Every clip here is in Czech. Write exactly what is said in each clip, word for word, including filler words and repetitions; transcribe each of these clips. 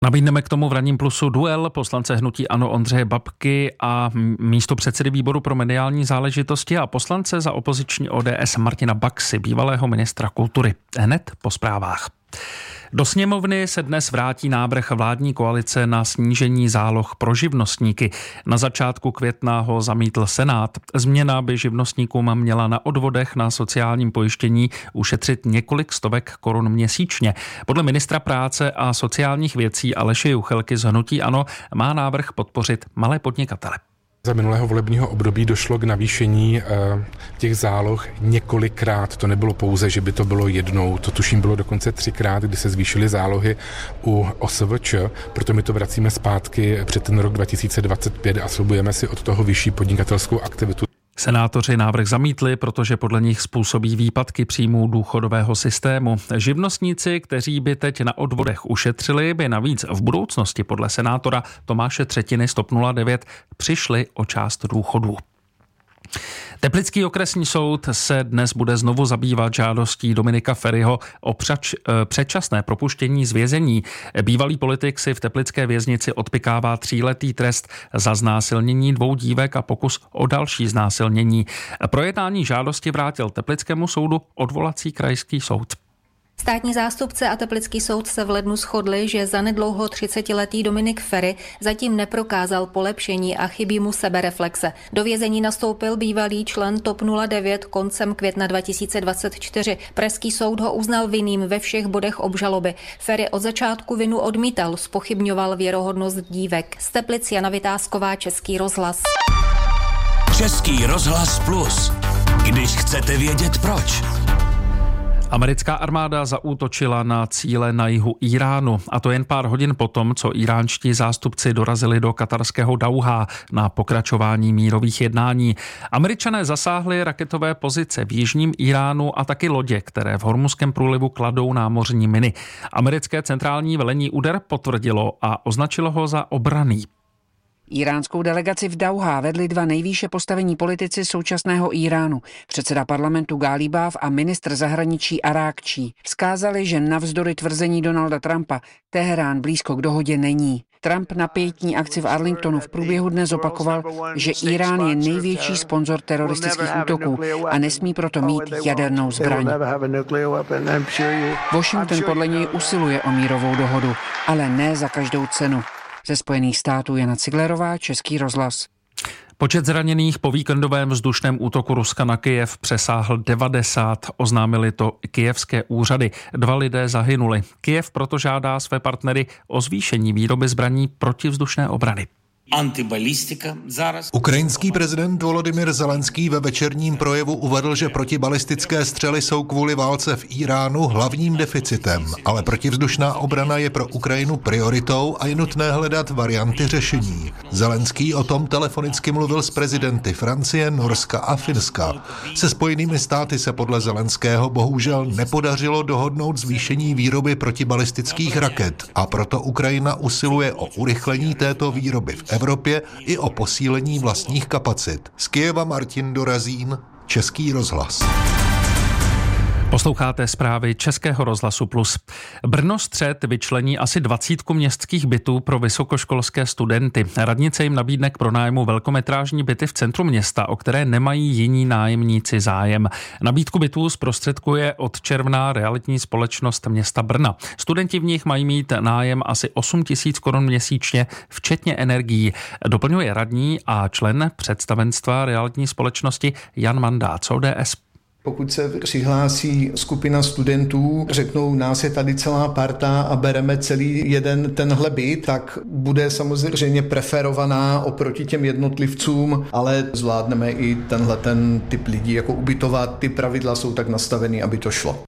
Nabídneme k tomu v Ranním plusu duel poslance hnutí ANO Ondřeje Babky a místopředsedy výboru pro mediální záležitosti a poslance za opoziční O D S Martina Baxy, bývalého ministra kultury. Hned po zprávách. Do sněmovny se dnes vrátí návrh vládní koalice na snížení záloh pro živnostníky. Na začátku května ho zamítl Senát. Změna by živnostníkům měla na odvodech na sociálním pojištění ušetřit několik stovek korun měsíčně. Podle ministra práce a sociálních věcí Aleše Juchelky z hnutí ANO má návrh podpořit malé podnikatele. Za minulého volebního období došlo k navýšení e, těch záloh několikrát. To nebylo pouze, že by to bylo jednou. To tuším bylo dokonce třikrát, kdy se zvýšily zálohy u O S V Č. Proto my to vracíme zpátky před ten rok dva tisíce dvacet pět a slibujeme si od toho vyšší podnikatelskou aktivitu. Senátoři návrh zamítli, protože podle nich způsobí výpadky příjmů důchodového systému. Živnostníci, kteří by teď na odvodech ušetřili, by navíc v budoucnosti podle senátora Tomáše Třetiny z TOP nula devět přišli o část důchodů. Teplický okresní soud se dnes bude znovu zabývat žádostí Dominika Feriho o přač, předčasné propuštění z vězení. Bývalý politik si v teplické věznici odpykává tříletý trest za znásilnění dvou dívek a pokus o další znásilnění. Projednání žádosti vrátil teplickému soudu odvolací krajský soud. Státní zástupce a teplický soud se v lednu shodli, že zanedlouho třicetiletý Dominik Feri zatím neprokázal polepšení a chybí mu sebereflexe. Do vězení nastoupil bývalý člen TOP nula devět koncem května dva tisíce dvacet čtyři. Pražský soud ho uznal vinným ve všech bodech obžaloby. Feri od začátku vinu odmítal, zpochybňoval věrohodnost dívek. Z Teplic Jana Vytázková, Český rozhlas. Český rozhlas plus. Když chcete vědět proč. Americká armáda zaútočila na cíle na jihu Iránu, a to jen pár hodin potom, co iránští zástupci dorazili do katarského Dauhá na pokračování mírových jednání. Američané zasáhli raketové pozice v jižním Iránu a taky lodě, které v Hormuzském průlivu kladou námořní miny. Americké centrální velení úder potvrdilo a označilo ho za obranný. Iránskou delegaci v Dauhá vedli dva nejvýše postavení politici současného Iránu, předseda parlamentu Gálibáv a ministr zahraničí Arákčí. Vzkázali, že navzdory tvrzení Donalda Trumpa Teherán blízko k dohodě není. Trump na pietní akci v Arlingtonu v průběhu dne zopakoval, že Irán je největší sponzor teroristických útoků a nesmí proto mít jadernou zbraň. Washington podle něj usiluje o mírovou dohodu, ale ne za každou cenu. Ze Spojených států Jana Ciglerová, Český rozhlas. Počet zraněných po víkendovém vzdušném útoku Ruska na Kyjev přesáhl devadesát, oznámili to kyjevské úřady. Dva lidé zahynuli. Kyjev proto žádá své partnery o zvýšení výroby zbraní protivzdušné obrany. Ukrajinský prezident Volodymyr Zelenský ve večerním projevu uvedl, že protibalistické střely jsou kvůli válce v Iránu hlavním deficitem, ale protivzdušná obrana je pro Ukrajinu prioritou a je nutné hledat varianty řešení. Zelenský o tom telefonicky mluvil s prezidenty Francie, Norska a Finska. Se Spojenými státy se podle Zelenského bohužel nepodařilo dohodnout zvýšení výroby protibalistických raket a proto Ukrajina usiluje o urychlení této výroby v Evropě i o posílení vlastních kapacit. Z Kyjeva Martin Dorazín, Český rozhlas. Posloucháte zprávy Českého rozhlasu plus. Brno střed vyčlení asi dvacítku městských bytů pro vysokoškolské studenty. Radnice jim nabídne k pronájmu velkometrážní byty v centru města, o které nemají jiní nájemníci zájem. Nabídku bytů zprostředkuje od června realitní společnost města Brna. Studenti v nich mají mít nájem asi osm tisíc korun měsíčně, včetně energií. Doplňuje radní a člen představenstva realitní společnosti Jan Mandát z O D S. Pokud se přihlásí skupina studentů, řeknou, nás je tady celá parta a bereme celý jeden tenhle byt, tak bude samozřejmě preferovaná oproti těm jednotlivcům, ale zvládneme i tenhle ten typ lidí jako ubytovat. Ty pravidla jsou tak nastavený, aby to šlo.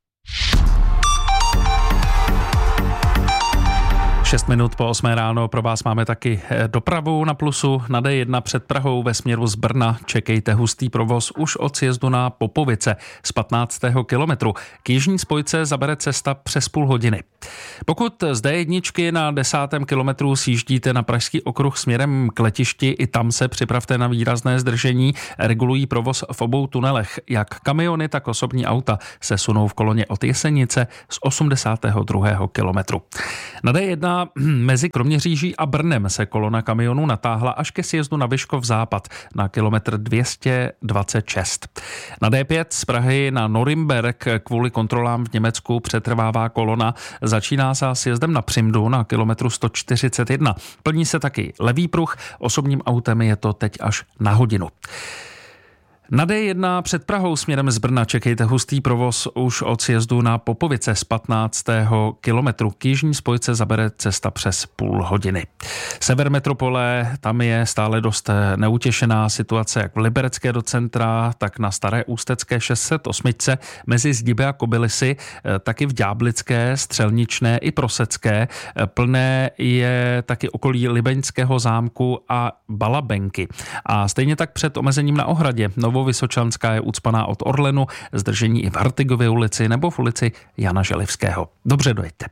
šest minut po osmé ráno pro vás máme taky dopravu na plusu. Na D jedna před Prahou ve směru z Brna čekejte hustý provoz už od sjezdu na Popovice z patnáctého kilometru. K jižní spojce zabere cesta přes půl hodiny. Pokud z D jedna na desátém kilometru sjíždíte na Pražský okruh směrem k letišti, i tam se připravte na výrazné zdržení. Regulují provoz v obou tunelech. Jak kamiony, tak osobní auta se sunou v koloně od Jesenice z osmdesátého druhého kilometru. Na D jedna a mezi Kroměříží a Brnem se kolona kamionů natáhla až ke sjezdu na Vyškov západ na kilometr dvě stě dvacet šest. Na D pět z Prahy na Norimberk kvůli kontrolám v Německu přetrvává kolona. Začíná se sjezdem na Přimdu na kilometru sto čtyřicet jedna. Plní se taky levý pruh, osobním autem je to teď až na hodinu. Na D jedna před Prahou směrem z Brna čekejte hustý provoz už od sjezdu na Popovice z patnáctého kilometru. K jižní spojce zabere cesta přes půl hodiny. Sever metropole, tam je stále dost neutěšená situace jak v Liberecké do centra, tak na Staré Ústecké šest set osm mezi Zdiby a Kobylisy, taky v Ďáblické, Střelničné i Prosecké. Plné je taky okolí Libeňského zámku a Balabenky. A stejně tak před omezením na Ohradě. Novovysočanská je ucpaná od Orlenu, zdržení i v Hartigově ulici nebo v ulici Jana Želivského. Dobře dojďte.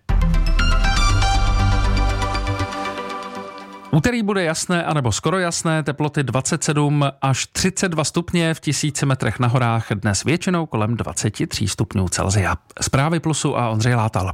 Úterý bude jasné anebo skoro jasné, teploty dvacet sedm až třicet dva stupně v tisíci metrech na horách, dnes většinou kolem dvacet tři stupňů Celsia. Zprávy Plusu a Ondřej Látal.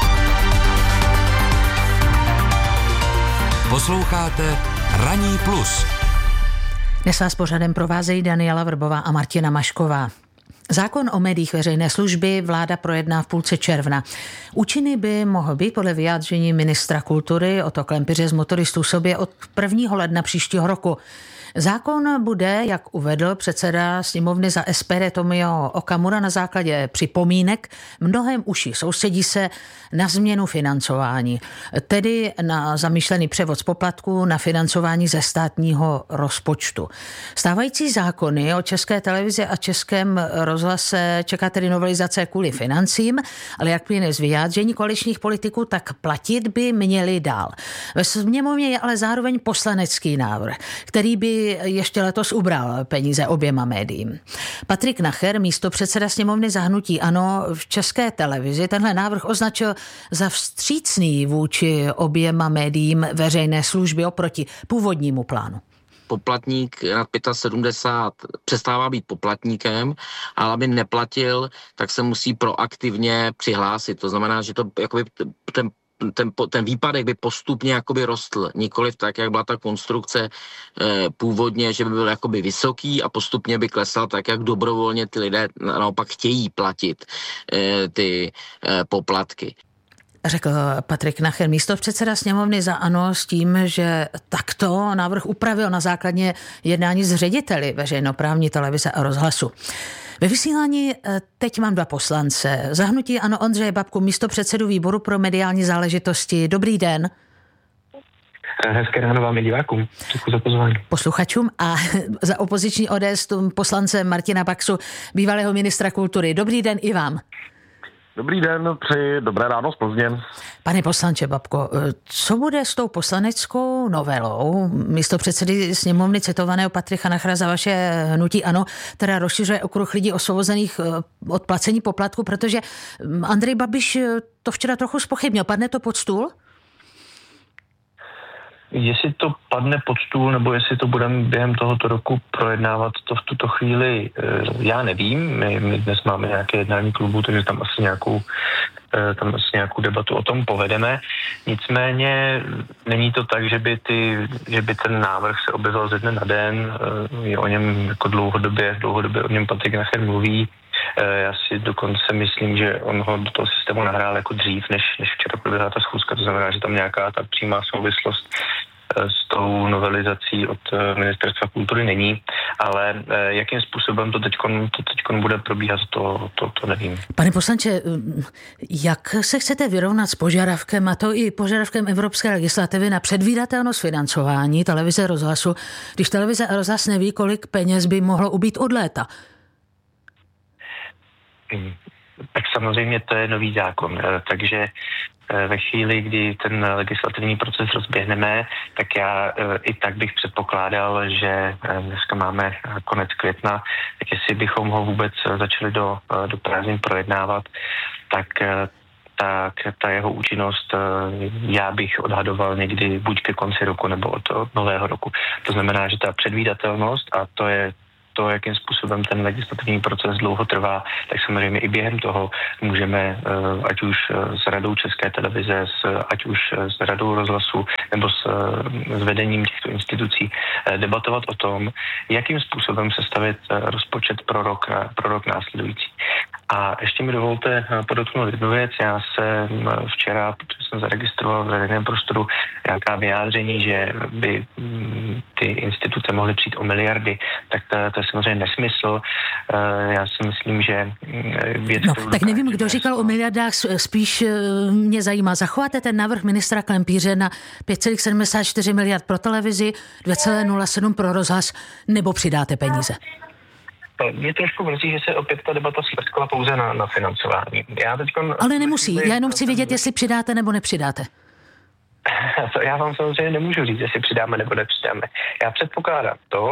Posloucháte Ranní plus. Dnes vás pořadem provázejí Daniela Vrbová a Martina Mašková. Zákon o médiích veřejné služby vláda projedná v půlce června. Účinný by mohl být podle vyjádření ministra kultury Otto Klempiře z Motoristů sobě od prvního ledna příštího roku. Zákon bude, jak uvedl předseda sněmovny za S P D Tomio Okamura na základě připomínek, mnohem užší. Soustředí se na změnu financování, tedy na zamýšlený převod z poplatků na financování ze státního rozpočtu. Stávající zákony o České televizi a Českém rozhlase čeká tedy novelizace kvůli financím, ale jak plyne z vyjádření koaličních politiků, tak platit by měli dál. Ve sněmovně je ale zároveň poslanecký návrh, který by ještě letos ubral peníze oběma médiím. Patrik Nacher, místopředseda sněmovny za hnutí ANO v České televizi, tenhle návrh označil za vstřícný vůči oběma médiím veřejné služby oproti původnímu plánu. Poplatník nad sedmdesát pět přestává být poplatníkem, ale aby neplatil, tak se musí proaktivně přihlásit. To znamená, že to jakoby ten Ten, ten výpadek by postupně jakoby rostl, nikoliv tak, jak byla ta konstrukce e, původně, že by byl jakoby vysoký a postupně by klesal tak, jak dobrovolně ty lidé naopak chtějí platit e, ty e, poplatky. Řekl Patrik Nacher, místopředseda sněmovny za ANO, s tím, že takto návrh upravil na základě jednání s řediteli veřejnoprávní televize a rozhlasu. Ve vysílání teď mám dva poslance. Za hnutí ANO Ondřeje Babku, místopředsedu výboru pro mediální záležitosti. Dobrý den. Hezké ráno vám i divákům. Děkuji za pozvání. Posluchačům a za opoziční O D S poslance Martina Baxu, bývalého ministra kultury. Dobrý den i vám. Dobrý den, přeji dobré ráno z Plzně. Pane poslanče Babko, co bude s tou poslaneckou novelou místopředsedy sněmovny citovaného Patrika Nachera za vaše hnutí ANO, která rozšiřuje okruh lidí osvobozených od placení poplatku, protože Andrej Babiš to včera trochu zpochybnil. Padne to pod stůl? Jestli to padne pod stůl, nebo jestli to budeme během tohoto roku projednávat, to v tuto chvíli já nevím. My, my dnes máme nějaké jednání klubu, takže tam asi nějakou, tam asi nějakou debatu o tom povedeme. Nicméně není to tak, že by, ty, že by ten návrh se objevil ze dne na den. Je o něm jako dlouhodobě, dlouhodobě o něm Patrik Nacher mluví. Já si dokonce myslím, že on ho do toho systému nahrál jako dřív, než, než včera proběhla ta schůzka. To znamená, že tam nějaká ta přímá souvislost s tou novelizací od Ministerstva kultury není, ale jakým způsobem to teďkon, to teďkon bude probíhat, to, to, to nevím. Pane poslanče, jak se chcete vyrovnat s požadavkem, a to i požadavkem evropské legislativy na předvídatelnost financování televize rozhlasu, když televize a rozhlas neví, kolik peněz by mohlo ubýt od léta? Tak samozřejmě to je nový zákon, takže ve chvíli, kdy ten legislativní proces rozběhneme, tak já i tak bych předpokládal, že dneska máme konec května, tak jestli bychom ho vůbec začali do, do prázdnin projednávat, tak tak ta jeho účinnost já bych odhadoval někdy buď ke konci roku nebo od, od nového roku. To znamená, že ta předvídatelnost, a to je to, jakým způsobem ten legislativní proces dlouho trvá, tak samozřejmě i během toho můžeme, ať už s radou České televize, ať už s radou rozhlasu nebo s, s vedením těchto institucí debatovat o tom, jakým způsobem sestavit rozpočet pro rok, pro rok následující. A ještě mi dovolte podotknout jednu věc. Já jsem včera, protože jsem zaregistroval v veřejném prostoru nějaká vyjádření, že by ty instituce mohly přijít o miliardy, tak to, to je samozřejmě nesmysl. Já si myslím, že věc... No, tak nevím, kdo říkal o miliardách, spíš mě zajímá. Zachováte ten návrh ministra Klempíře na pět celá sedmdesát čtyři miliard pro televizi, dva celá nula sedm pro rozhlas, nebo přidáte peníze? Mě trošku mrzí, že se opět ta debata smrskla pouze na, na financování. Já teďkon... Ale nemusí, já jenom chci vědět, jestli přidáte nebo nepřidáte. To já vám samozřejmě nemůžu říct, jestli přidáme nebo nepřidáme. Já předpokládám to,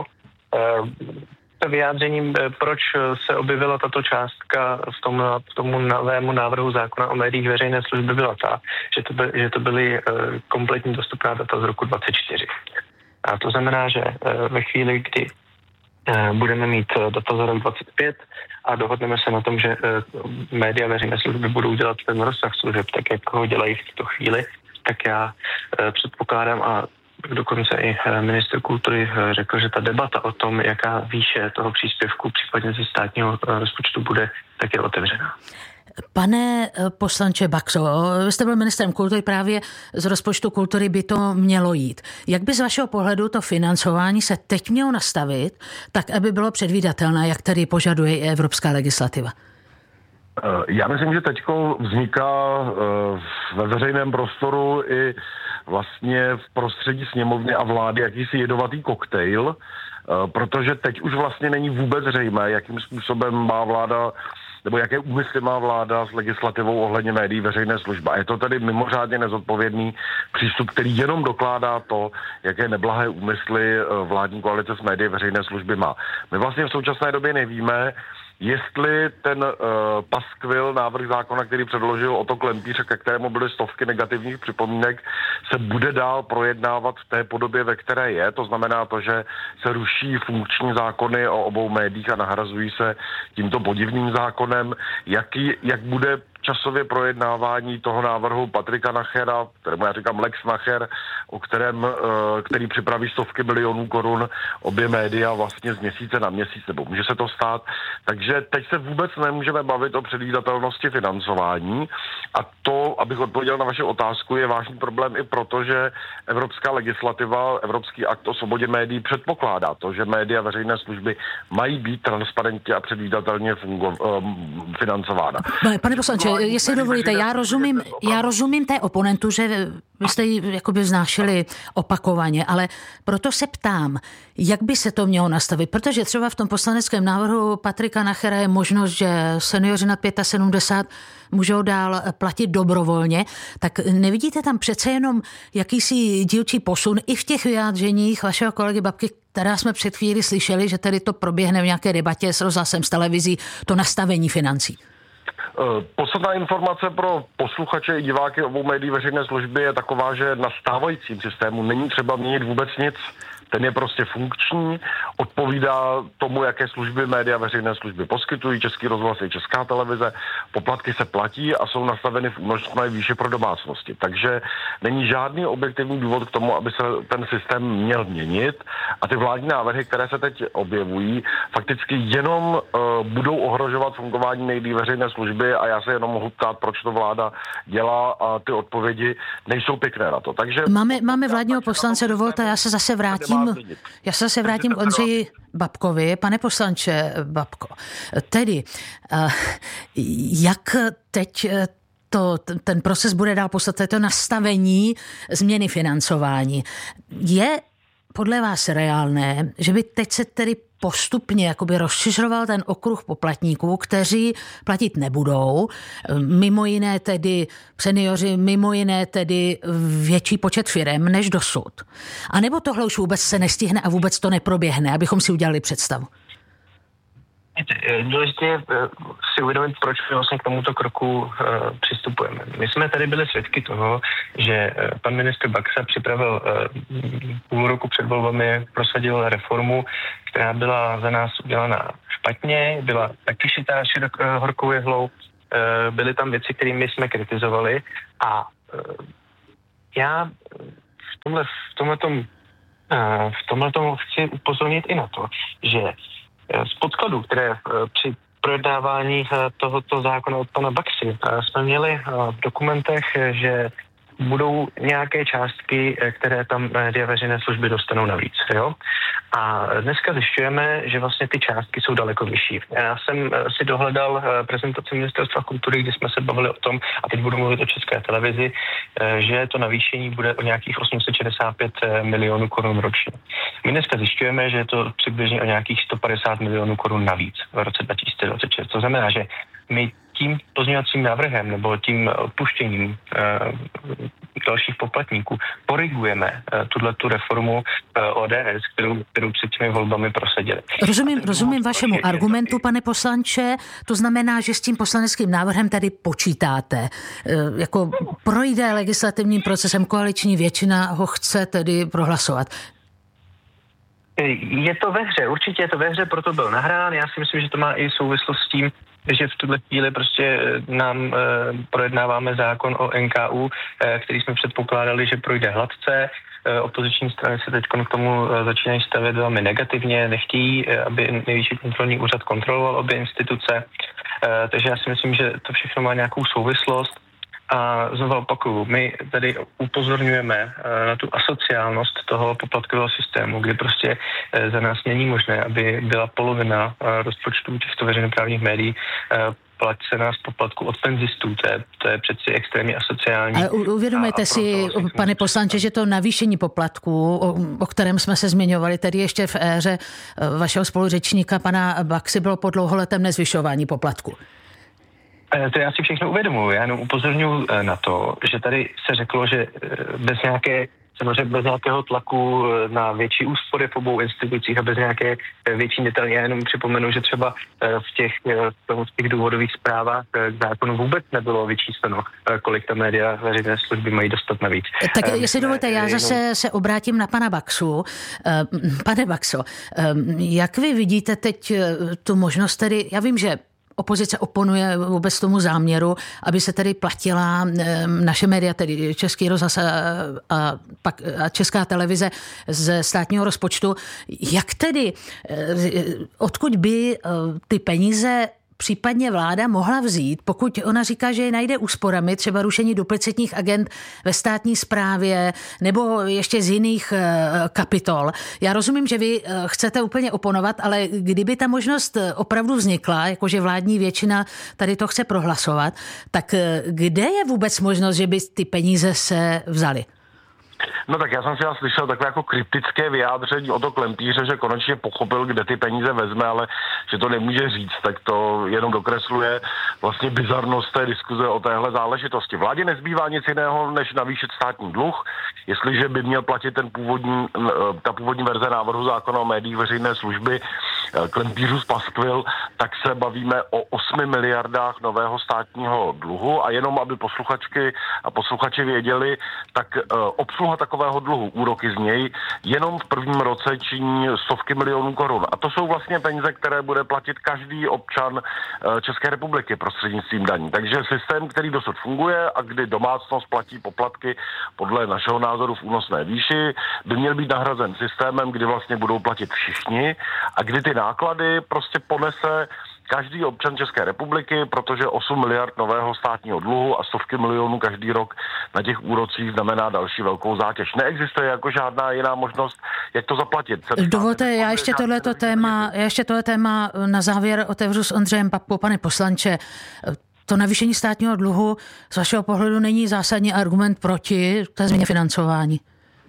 to vyjádřením, proč se objevila tato částka v, tom, v tomu novému návrhu zákona o médiích veřejné služby, byla ta, že to, by, že to byly kompletní dostupná data z roku dvacet čtyři. A to znamená, že ve chvíli, kdy budeme mít data za rok dvacet pět a dohodneme se na tom, že média veřejné služby budou dělat ten rozsah služeb, tak jak ho dělají v tuto chvíli, tak já předpokládám a dokonce i ministr kultury řekl, že ta debata o tom, jaká výše toho příspěvku případně ze státního rozpočtu bude, tak je otevřená. Pane poslanče Baxo, vy jste byl ministrem kultury, právě z rozpočtu kultury by to mělo jít. Jak by z vašeho pohledu to financování se teď mělo nastavit, tak aby bylo předvídatelné, jak tady požaduje i evropská legislativa? Já myslím, že teďko vzniká ve veřejném prostoru i vlastně v prostředí sněmovny a vlády jakýsi jedovatý koktejl, protože teď už vlastně není vůbec zřejmé, jakým způsobem má vláda nebo jaké úmysly má vláda s legislativou ohledně médií veřejné služby. A je to tedy mimořádně nezodpovědný přístup, který jenom dokládá to, jaké neblahé úmysly vládní koalice s médií veřejné služby má. My vlastně v současné době nevíme, jestli ten uh, paskvil, návrh zákona, který předložil Otto Klempíř, ke kterému byly stovky negativních připomínek, se bude dál projednávat v té podobě, ve které je. To znamená to, že se ruší funkční zákony o obou médiích a nahrazují se tímto podivným zákonem. Jaký, jak bude časově projednávání toho návrhu Patrika Nachera, kterému já říkám Lex Nacher, o kterém, který připraví stovky milionů korun obě média vlastně z měsíce na měsíc, nebo může se to stát. Takže teď se vůbec nemůžeme bavit o předvídatelnosti financování a to, abych odpověděl na vaši otázku, je vážný problém i proto, že evropská legislativa, Evropský akt o svobodě médií předpokládá to, že média veřejné služby mají být transparentně a předvídatelně fungo- financována. Pane poslanče, jestli dovolíte, já rozumím, já rozumím té oponentu, že vy jste ji jakoby vznášeli opakovaně, ale proto se ptám, jak by se to mělo nastavit, protože třeba v tom poslaneckém návrhu Patrika Nachera je možnost, že seniori nad sedmdesát pět můžou dál platit dobrovolně, tak nevidíte tam přece jenom jakýsi dílčí posun i v těch vyjádřeních vašeho kolegy Babky, která jsme před chvíli slyšeli, že tady to proběhne v nějaké debatě s rozhlasem, s televizí, to nastavení financí? Podstatná informace pro posluchače i diváky obou médií veřejné služby je taková, že na stávajícím systému není třeba měnit vůbec nic. Ten je prostě funkční, odpovídá tomu, jaké služby média veřejné služby poskytují, Český rozhlas i Česká televize, poplatky se platí a jsou nastaveny v únosné výši pro domácnosti. Takže není žádný objektivní důvod k tomu, aby se ten systém měl měnit a ty vládní návrhy, které se teď objevují, fakticky jenom uh, budou ohrožovat fungování médií veřejné služby a já se jenom mohu ptát, proč to vláda dělá a ty odpovědi nejsou pěkné na to. Takže máme, máme vládního poslance, dovolte, já se zase vrátím Já se zase vrátím k Ondřeji Babkovi. Pane poslanče Babko, tedy jak teď to, ten proces bude dál poslat, to nastavení změny financování. Je podle vás reálné, že by teď se tedy postupně jakoby rozšiřoval ten okruh poplatníků, kteří platit nebudou, mimo jiné tedy seniori, mimo jiné tedy větší počet firem než dosud? A nebo tohle už vůbec se nestihne a vůbec to neproběhne, abychom si udělali představu? Důležité je si uvědomit, proč my vlastně k tomuto kroku uh, přistupujeme. My jsme tady byli svědky toho, že uh, pan ministr Baxa připravil uh, půl roku před volbami, prosadil reformu, která byla za nás udělaná špatně, byla taky šitá širok, uh, horkou jehlou, uh, byly tam věci, kterými jsme kritizovali a uh, já v tomhle, v tomhletom, uh, v tomhletom chci upozornit i na to, že z podkladů, které při projednávání tohoto zákona od pana Baxy jsme měli v dokumentech, že budou nějaké částky, které tam média veřejné služby dostanou navíc. Jo? A dneska zjišťujeme, že vlastně ty částky jsou daleko vyšší. Já jsem si dohledal prezentaci Ministerstva kultury, kdy jsme se bavili o tom, a teď budu mluvit o České televizi, že to navýšení bude o nějakých osm set šedesát pět milionů korun ročně. My dneska zjišťujeme, že je to přibližně o nějakých sto padesát milionů korun navíc v roce dva tisíce dvacet šest. To znamená, že my tím pozměňovacím návrhem nebo tím odpuštěním e, dalších poplatníků korigujeme e, tuhletu reformu e, O D S, kterou, kterou před těmi volbami prosadili. Rozumím, rozumím vašemu argumentu, pane poslanče. To znamená, že s tím poslaneckým návrhem tady počítáte. E, jako projde legislativním procesem, koaliční většina ho chce tedy prohlasovat. Je to ve hře, určitě je to ve hře, proto byl nahrán. Já si myslím, že to má i souvislost s tím, že v tuhle chvíli prostě nám e, projednáváme zákon o N K U, e, který jsme předpokládali, že projde hladce. E, opoziční strany se teď k tomu e, začínají stavět velmi negativně, nechtějí, e, aby Nejvyšší kontrolní úřad kontroloval obě instituce. E, takže já si myslím, že to všechno má nějakou souvislost. A znovu opakuju, my tady upozorňujeme na tu asociálnost toho poplatkového systému, kdy prostě za nás není možné, aby byla polovina rozpočtů těchto veřejnoprávních médií placena z poplatku od penzistů. To je, to je přeci extrémně asociální. Ale uvědomujete si, pane poslanče, že to navýšení poplatků, o, o kterém jsme se zmiňovali, tedy ještě v éře vašeho spoluřečníka, pana Baxy, bylo po dlouholetém nezvyšování poplatku. To já si všechno uvědomuji. Já jenom upozorňuji na to, že tady se řeklo, že bez nějaké, samozřejmě bez nějakého tlaku na větší úspory v obou institucích a bez nějaké větší detaily. Já jenom připomenu, že třeba v těch, v těch důvodových zprávách k zákonu vůbec nebylo vyčísleno, kolik ta média veřejné služby mají dostat navíc. Tak jestli dovolte, já zase se obrátím na pana Baxu. Pane Baxo, jak vy vidíte teď tu možnost tedy, já vím, že opozice oponuje vůbec tomu záměru, aby se tedy platila naše média, tedy Český rozhlas a, a, pak, a Česká televize ze státního rozpočtu. Jak tedy, odkud by ty peníze případně vláda mohla vzít, pokud ona říká, že je najde úsporami, třeba rušení duplicitních agent ve státní správě nebo ještě z jiných kapitol. Já rozumím, že vy chcete úplně oponovat, ale kdyby ta možnost opravdu vznikla, jakože vládní většina tady to chce prohlasovat, tak kde je vůbec možnost, že by ty peníze se vzaly? No tak já jsem si já slyšel takové jako kryptické vyjádření o to Klempíře, že konečně pochopil, kde ty peníze vezme, ale že to nemůže říct, tak to jenom dokresluje vlastně bizarnost té diskuze o téhle záležitosti. Vládě nezbývá nic jiného, než navýšit státní dluh, jestliže by měl platit ten původní, ta původní verze návrhu zákona o médiích veřejné služby Klempířův paskvil, tak se bavíme o osmi miliardách nového státního dluhu a jenom, aby posluchačky a posluchači věděli, tak obsluha takového dluhu, úroky z něj, jenom v prvním roce činí stovky milionů korun. A to jsou vlastně peníze, které bude platit každý občan České republiky prostřednictvím daní. Takže systém, který dosud funguje a kdy domácnost platí poplatky podle našeho názoru v únosné výši, by měl být nahrazen systémem, kdy vlastně budou platit všichni a kdy ty náklady prostě ponese každý občan České republiky, protože osm miliard nového státního dluhu a stovky milionů každý rok na těch úrocích znamená další velkou zátěž. Neexistuje jako žádná jiná možnost, jak to zaplatit. Dovolte, já ještě tohleto téma, já ještě tohle téma na závěr otevřu s Ondřejem Babkou. Pane poslanče, to navýšení státního dluhu z vašeho pohledu není zásadní argument proti té změně financování?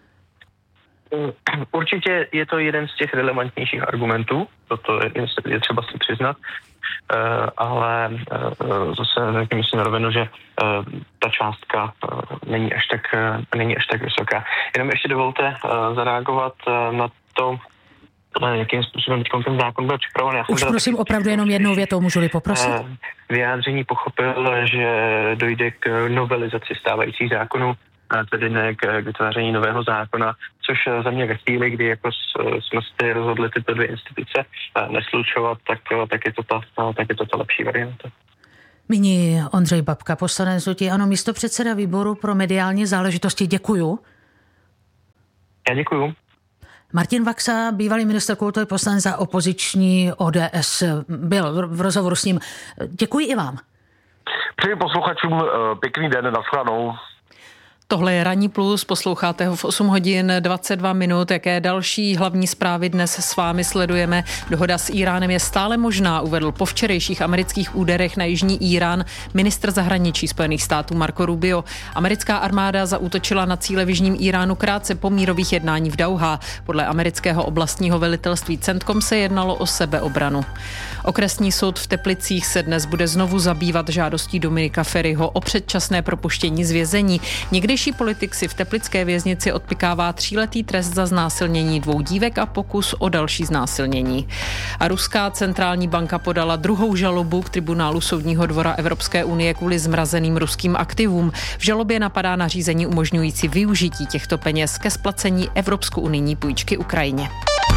Určitě je to jeden z těch relevantnějších argumentů, toto je, je třeba si přiznat, uh, ale uh, zase řekněme si na rovinu, že uh, ta částka uh, není až tak, uh, není až tak vysoká. Jenom ještě dovolte uh, zareagovat uh, na to, jakým způsobem teď ten zákon byl připraven. Už prosím opravdu jenom jednou větou, můžu-li poprosit? Vyjádření pochopil, že dojde k novelizaci stávajících zákonů, a tedy ne k vytváření nového zákona, což za mě ve chvíli, kdy jako jsme si rozhodli tyto dvě instituce neslučovat, tak, tak, je to ta, tak je to ta lepší varianta. Nyní Ondřej Babka, poslanec hnutí ANO, místopředseda výboru pro mediální záležitosti. Děkuju. Já děkuju. Martin Baxa, bývalý ministr kultury, poslanec za opoziční O D S, byl v rozhovoru s ním. Děkuji i vám. Přeji posluchačům pěkný den, nashledanou. Tohle je Ranní plus, posloucháte ho v osm hodin dvacet dva minut. Jaké další hlavní zprávy dnes s vámi sledujeme? Dohoda s Íránem je stále možná, uvedl po včerejších amerických úderech na jižní Írán ministr zahraničí Spojených států Marco Rubio. Americká armáda zaútočila na cíle v jižním Íránu krátce po mírových jednání v Dauhá. Podle amerického oblastního velitelství CENTCOM se jednalo o sebeobranu. Okresní soud v Teplicích se dnes bude znovu zabývat žádostí Dominika Feriho o předčasné propuštění z vězení. Někdejší politik si v teplické věznici odpykává tříletý trest za znásilnění dvou dívek a pokus o další znásilnění. A ruská centrální banka podala druhou žalobu k tribunálu Soudního dvora Evropské unie kvůli zmrazeným ruským aktivům. V žalobě napadá nařízení umožňující využití těchto peněz ke splacení evropsko-unijní půjčky Ukrajině.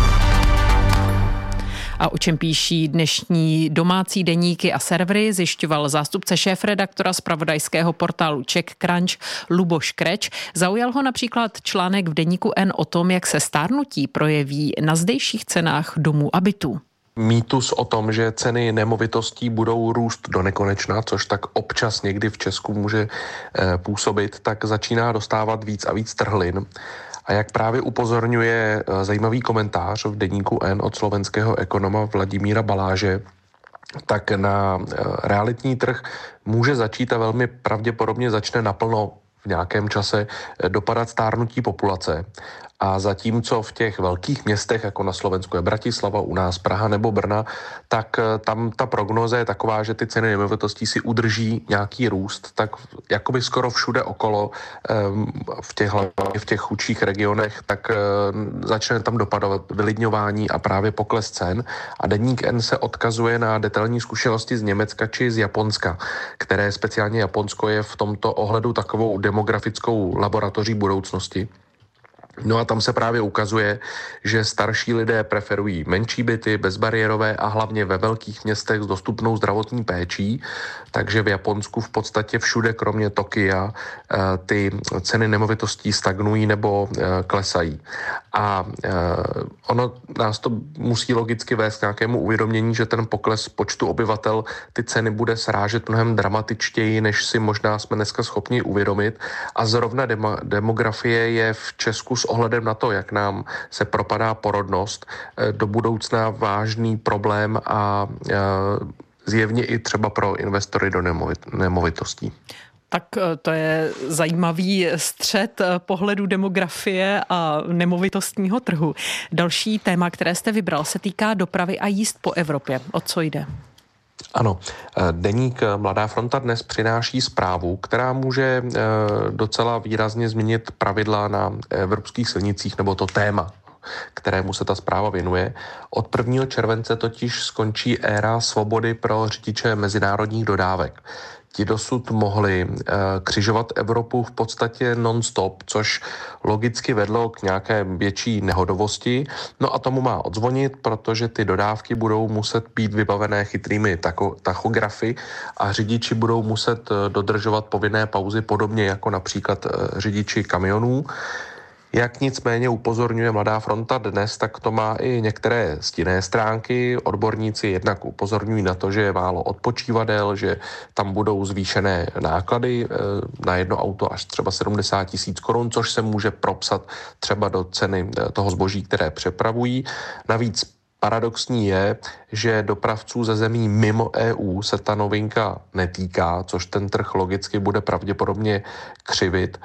A o čem píší dnešní domácí deníky a servery, zjišťoval zástupce šéfredaktora zpravodajského portálu Czech Crunch Luboš Kreč. Zaujal ho například článek v deníku N o tom, jak se stárnutí projeví na zdejších cenách domů a bytů. Mýtus o tom, že ceny nemovitostí budou růst do nekonečna, což tak občas někdy v Česku může eh, působit, tak začíná dostávat víc a víc trhlin. A jak právě upozorňuje zajímavý komentář v deníku N od slovenského ekonoma Vladimíra Baláže, tak na realitní trh může začít a velmi pravděpodobně začne naplno v nějakém čase dopadat stárnutí populace. A zatímco v těch velkých městech, jako na Slovensku je Bratislava, u nás Praha nebo Brna, tak tam ta prognóza je taková, že ty ceny nemovitostí si udrží nějaký růst, tak jakoby skoro všude okolo v těch, v těch chudších regionech, tak začne tam dopadat vylidňování a právě pokles cen. A deník N se odkazuje na detailní zkušenosti z Německa či z Japonska, které speciálně Japonsko je v tomto ohledu takovou demografickou laboratoří budoucnosti. No a tam se právě ukazuje, že starší lidé preferují menší byty, bezbariérové a hlavně ve velkých městech s dostupnou zdravotní péčí, takže v Japonsku v podstatě všude, kromě Tokia, ty ceny nemovitostí stagnují nebo klesají. A ono nás to musí logicky vést k nějakému uvědomění, že ten pokles počtu obyvatel ty ceny bude srážet mnohem dramatičtěji, než si možná jsme dneska schopni uvědomit. A zrovna demo, demografie je v Česku s ohledem na to, jak nám se propadá porodnost, do budoucna vážný problém a zjevně i třeba pro investory do nemovitostí. Tak to je zajímavý střet pohledu demografie a nemovitostního trhu. Další téma, které jste vybral, se týká dopravy a jízd po Evropě. O co jde? Ano, deník Mladá fronta dnes přináší zprávu, která může docela výrazně změnit pravidla na evropských silnicích, nebo to téma, kterému se ta zpráva věnuje. Od prvního července totiž skončí éra svobody pro řidiče mezinárodních dodávek. Ti dosud mohli uh, křižovat Evropu v podstatě non-stop, což logicky vedlo k nějaké větší nehodovosti. No a tomu má odzvonit, protože ty dodávky budou muset být vybavené chytrými tako- tachografy a řidiči budou muset uh, dodržovat povinné pauzy, podobně jako například uh, řidiči kamionů. Jak nicméně upozorňuje Mladá fronta dnes, tak to má i některé stinné stránky. Odborníci jednak upozorňují na to, že je málo odpočívadel, že tam budou zvýšené náklady na jedno auto až třeba sedmdesát tisíc korun, což se může propsat třeba do ceny toho zboží, které přepravují. Navíc paradoxní je, že dopravců ze zemí mimo E U se ta novinka netýká, což ten trh logicky bude pravděpodobně křivit.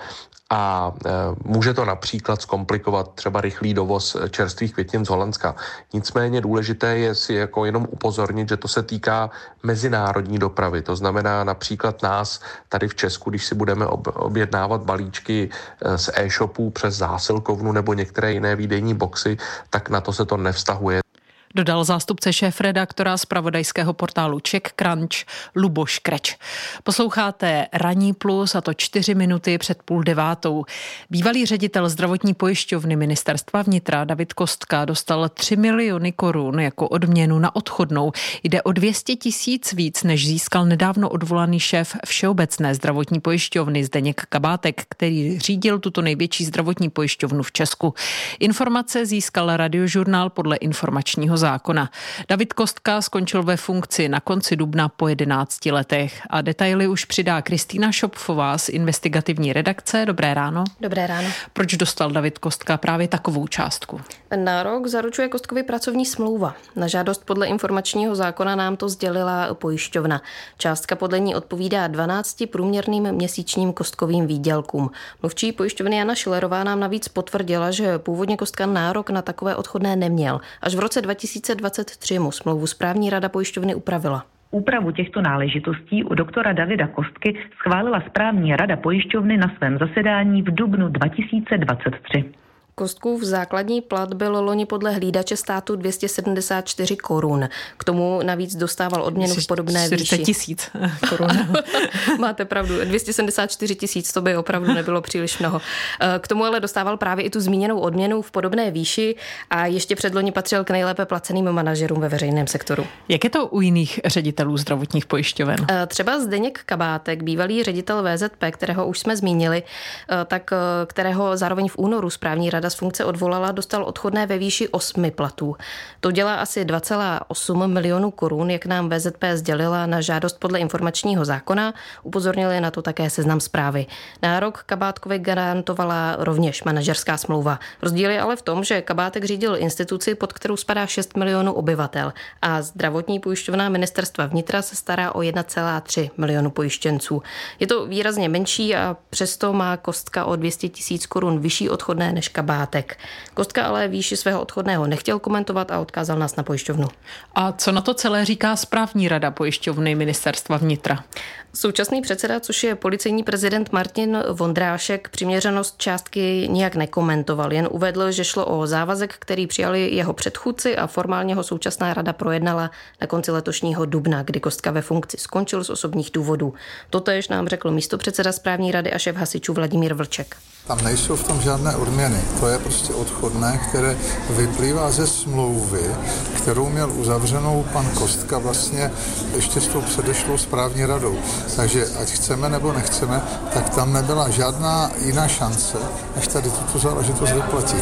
a e, může to například zkomplikovat třeba rychlý dovoz čerstvých květin z Holandska. Nicméně důležité je si jako jenom upozornit, že to se týká mezinárodní dopravy. To znamená například nás tady v Česku, když si budeme ob, objednávat balíčky z e-shopů přes zásilkovnu nebo některé jiné výdejní boxy, tak na to se to nevztahuje. Dodal zástupce šéfredaktora zpravodajského portálu Czech Crunch Luboš Kreč. Posloucháte Ranní plus, a to čtyři minuty před půl devátou. Bývalý ředitel zdravotní pojišťovny ministerstva vnitra David Kostka dostal tři miliony korun jako odměnu na odchodnou. Jde o dvě stě tisíc víc, než získal nedávno odvolaný šéf Všeobecné zdravotní pojišťovny Zdeněk Kabátek, který řídil tuto největší zdravotní pojišťovnu v Česku. Informace získal Radiožurnál podle informačního zákona. David Kostka skončil ve funkci na konci dubna po jedenácti letech a detaily už přidá Kristýna Šopfová z investigativní redakce. Dobré ráno. Dobré ráno. Proč dostal David Kostka právě takovou částku? Nárok zaručuje Kostkovi pracovní smlouva. Na žádost podle informačního zákona nám to sdělila pojišťovna. Částka podle ní odpovídá dvanácti průměrným měsíčním Kostkovým výdělkům. Mluvčí pojišťovny Jana Šilerová nám navíc potvrdila, že původně Kostka nárok na takové odchodné neměl. Až v roce dva tisíce dvacet tři mu smlouvu správní rada pojišťovny upravila. Úpravu těchto náležitostí u doktora Davida Kostky schválila správní rada pojišťovny na svém zasedání v dubnu dva tisíce dvacet tři. Kostkův základní plat byl loni podle hlídače státu dvě stě sedmdesát čtyři korun. K tomu navíc dostával odměnu v podobné výši. čtyřicet tisíc korun. Máte pravdu, dvě stě sedmdesát čtyři tisíc, to by opravdu nebylo příliš mnoho. K tomu ale dostával právě i tu zmíněnou odměnu v podobné výši a ještě předloni patřil k nejlépe placeným manažerům ve veřejném sektoru. Jak je to u jiných ředitelů zdravotních pojišťoven? Třeba Zdeněk Kabátek, bývalý ředitel V Z P, kterého už jsme zmínili, tak kterého zároveň v únoru správní rada z funkce odvolala, dostal odchodné ve výši osmi platů. To dělá asi dva celá osm milionů korun, jak nám V Z P sdělila na žádost podle informačního zákona. Upozornili na to také Seznam Zprávy. Nárok Kabátkovi garantovala rovněž manažerská smlouva. Rozdíl je ale v tom, že Kabátek řídil instituci, pod kterou spadá šest milionů obyvatel a zdravotní pojišťovna ministerstva vnitra se stará o jedna celá tři milionu pojištěnců. Je to výrazně menší a přesto má Kostka o dvě stě tisíc korun vyšší odchodné než Kabátek. Kostka ale výši svého odchodného nechtěl komentovat a odkázal nás na pojišťovnu. A co na to celé říká správní rada pojišťovny ministerstva vnitra? Současný předseda, což je policejní prezident Martin Vondrášek, přiměřenost částky nijak nekomentoval, jen uvedl, že šlo o závazek, který přijali jeho předchůdci a formálně ho současná rada projednala na konci letošního dubna, kdy Kostka ve funkci skončil z osobních důvodů. Totéž nám řekl místopředseda správní rady a šéf hasičů Vladimír Vlček. Tam nejsou v tom žádné odměny. To je prostě odchodné, které vyplývá ze smlouvy, kterou měl uzavřenou pan Kostka vlastně ještě s tou předešlou správní radou. Takže ať chceme nebo nechceme, tak tam nebyla žádná jiná šance, než tady tuto záležitost vyplatit.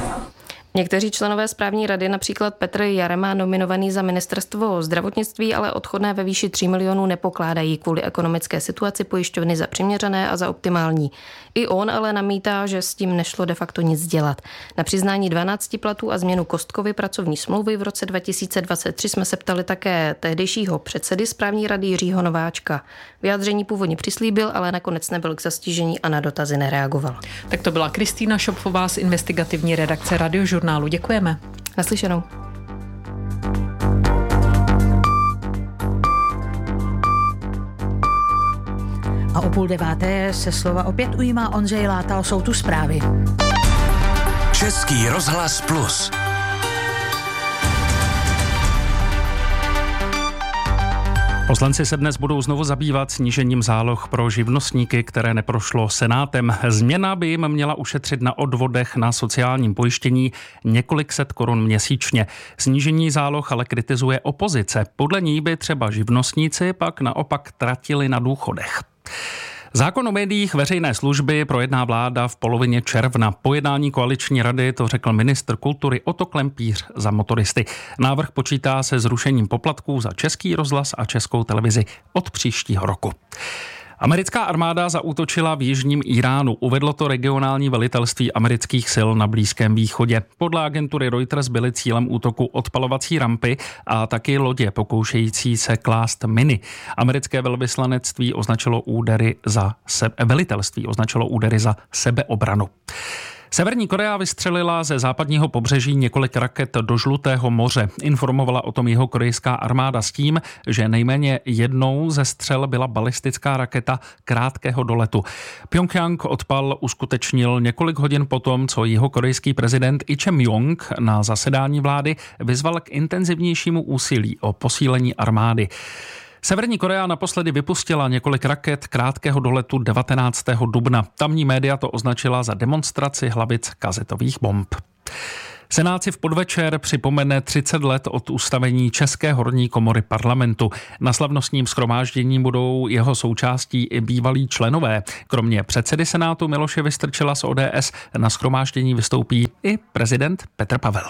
Někteří členové správní rady, například Petr Jarema, nominovaný za ministerstvo zdravotnictví, ale odchodné ve výši tří milionů nepokládají kvůli ekonomické situaci pojišťovny za přiměřené a za optimální. I on ale namítá, že s tím nešlo de facto nic dělat. Na přiznání dvanácti platů a změnu Kostkovy pracovní smlouvy v roce dva tisíce dvacet tři jsme se ptali také tehdejšího předsedy správní rady Jiřího Nováčka. Vyjádření původně přislíbil, ale nakonec nebyl k zastížení a na dotazy nereagoval. Tak to byla Kristýna Šopfová z investigativní redakce Radiožurnálu. Děkujeme. Naslyšenou. A o půl deváté se slova opět ujímá Ondřej Látal, jsou tu zprávy. Český rozhlas plus. Poslanci se dnes budou znovu zabývat snížením záloh pro živnostníky, které neprošlo Senátem. Změna by jim měla ušetřit na odvodech na sociálním pojištění několik set korun měsíčně. Snížení záloh ale kritizuje opozice. Podle ní by třeba živnostníci pak naopak tratili na důchodech. Zákon o médiích veřejné služby projedná vláda v polovině června. Po jednání koaliční rady to řekl ministr kultury Otto Klempíř za Motoristy. Návrh počítá se zrušením poplatků za Český rozhlas a Českou televizi od příštího roku. Americká armáda zaútočila v jižním Iránu. Uvedlo to regionální velitelství amerických sil na Blízkém východě. Podle agentury Reuters byly cílem útoku odpalovací rampy a taky lodě pokoušející se klást miny. Americké velvyslanectví označilo údery za sebe, velitelství označilo údery za sebeobranu. Severní Korea vystřelila ze západního pobřeží několik raket do Žlutého moře. Informovala o tom jihokorejská armáda s tím, že nejméně jednou ze střel byla balistická raketa krátkého doletu. Pjongjang odpal uskutečnil několik hodin potom, co jihokorejský prezident Lee Jae-myung na zasedání vlády vyzval k intenzivnějšímu úsilí o posílení armády. Severní Korea naposledy vypustila několik raket krátkého doletu devatenáctého dubna. Tamní média to označila za demonstraci hlavic kazetových bomb. Senát si v podvečer připomene třicet let od ustavení České horní komory parlamentu. Na slavnostním shromáždění budou jeho součástí i bývalí členové. Kromě předsedy Senátu Miloše Vystrčila z O D S na shromáždění vystoupí i prezident Petr Pavel.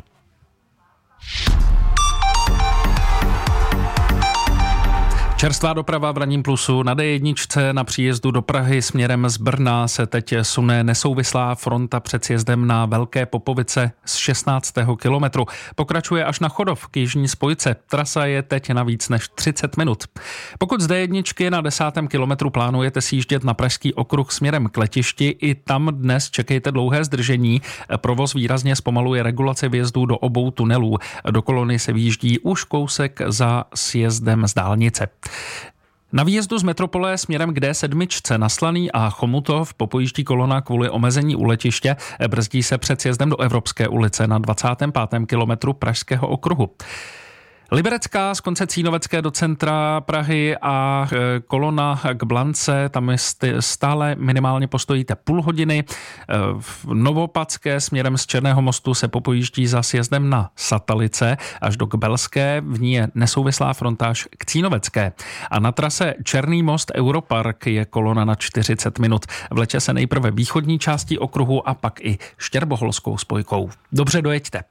Čerstvá doprava v Ranním plusu. Na D jedna na příjezdu do Prahy směrem z Brna se teď sune nesouvislá fronta před sjezdem na Velké Popovice z šestnáctého kilometru. Pokračuje až na Chodov k jižní spojce. Trasa je teď na víc než třicet minut. Pokud z D jedna na desátém kilometru plánujete sjíždět na Pražský okruh směrem k letišti, i tam dnes čekejte dlouhé zdržení. Provoz výrazně zpomaluje regulace vjezdů do obou tunelů. Do kolony se výjíždí už kousek za sjezdem z dálnice. Na výjezdu z metropole směrem k D sedm na Slaný a Chomutov popojíždí kolona kvůli omezení u letiště. Brzdí se před sjezdem do Evropské ulice na dvacátém pátém kilometru Pražského okruhu. Liberecká z konce Cínovecké do centra Prahy a kolona k Blance, tam stále minimálně postojíte půl hodiny. V Novopadské směrem z Černého mostu se popojíždí za sjezdem na Satalice až do Kbelské, v ní je nesouvislá fronta až k Cínovecké. A na trase Černý most Europark je kolona na čtyřicet minut. Vleče se nejprve východní částí okruhu a pak i štěrboholskou spojkou. Dobře dojeďte.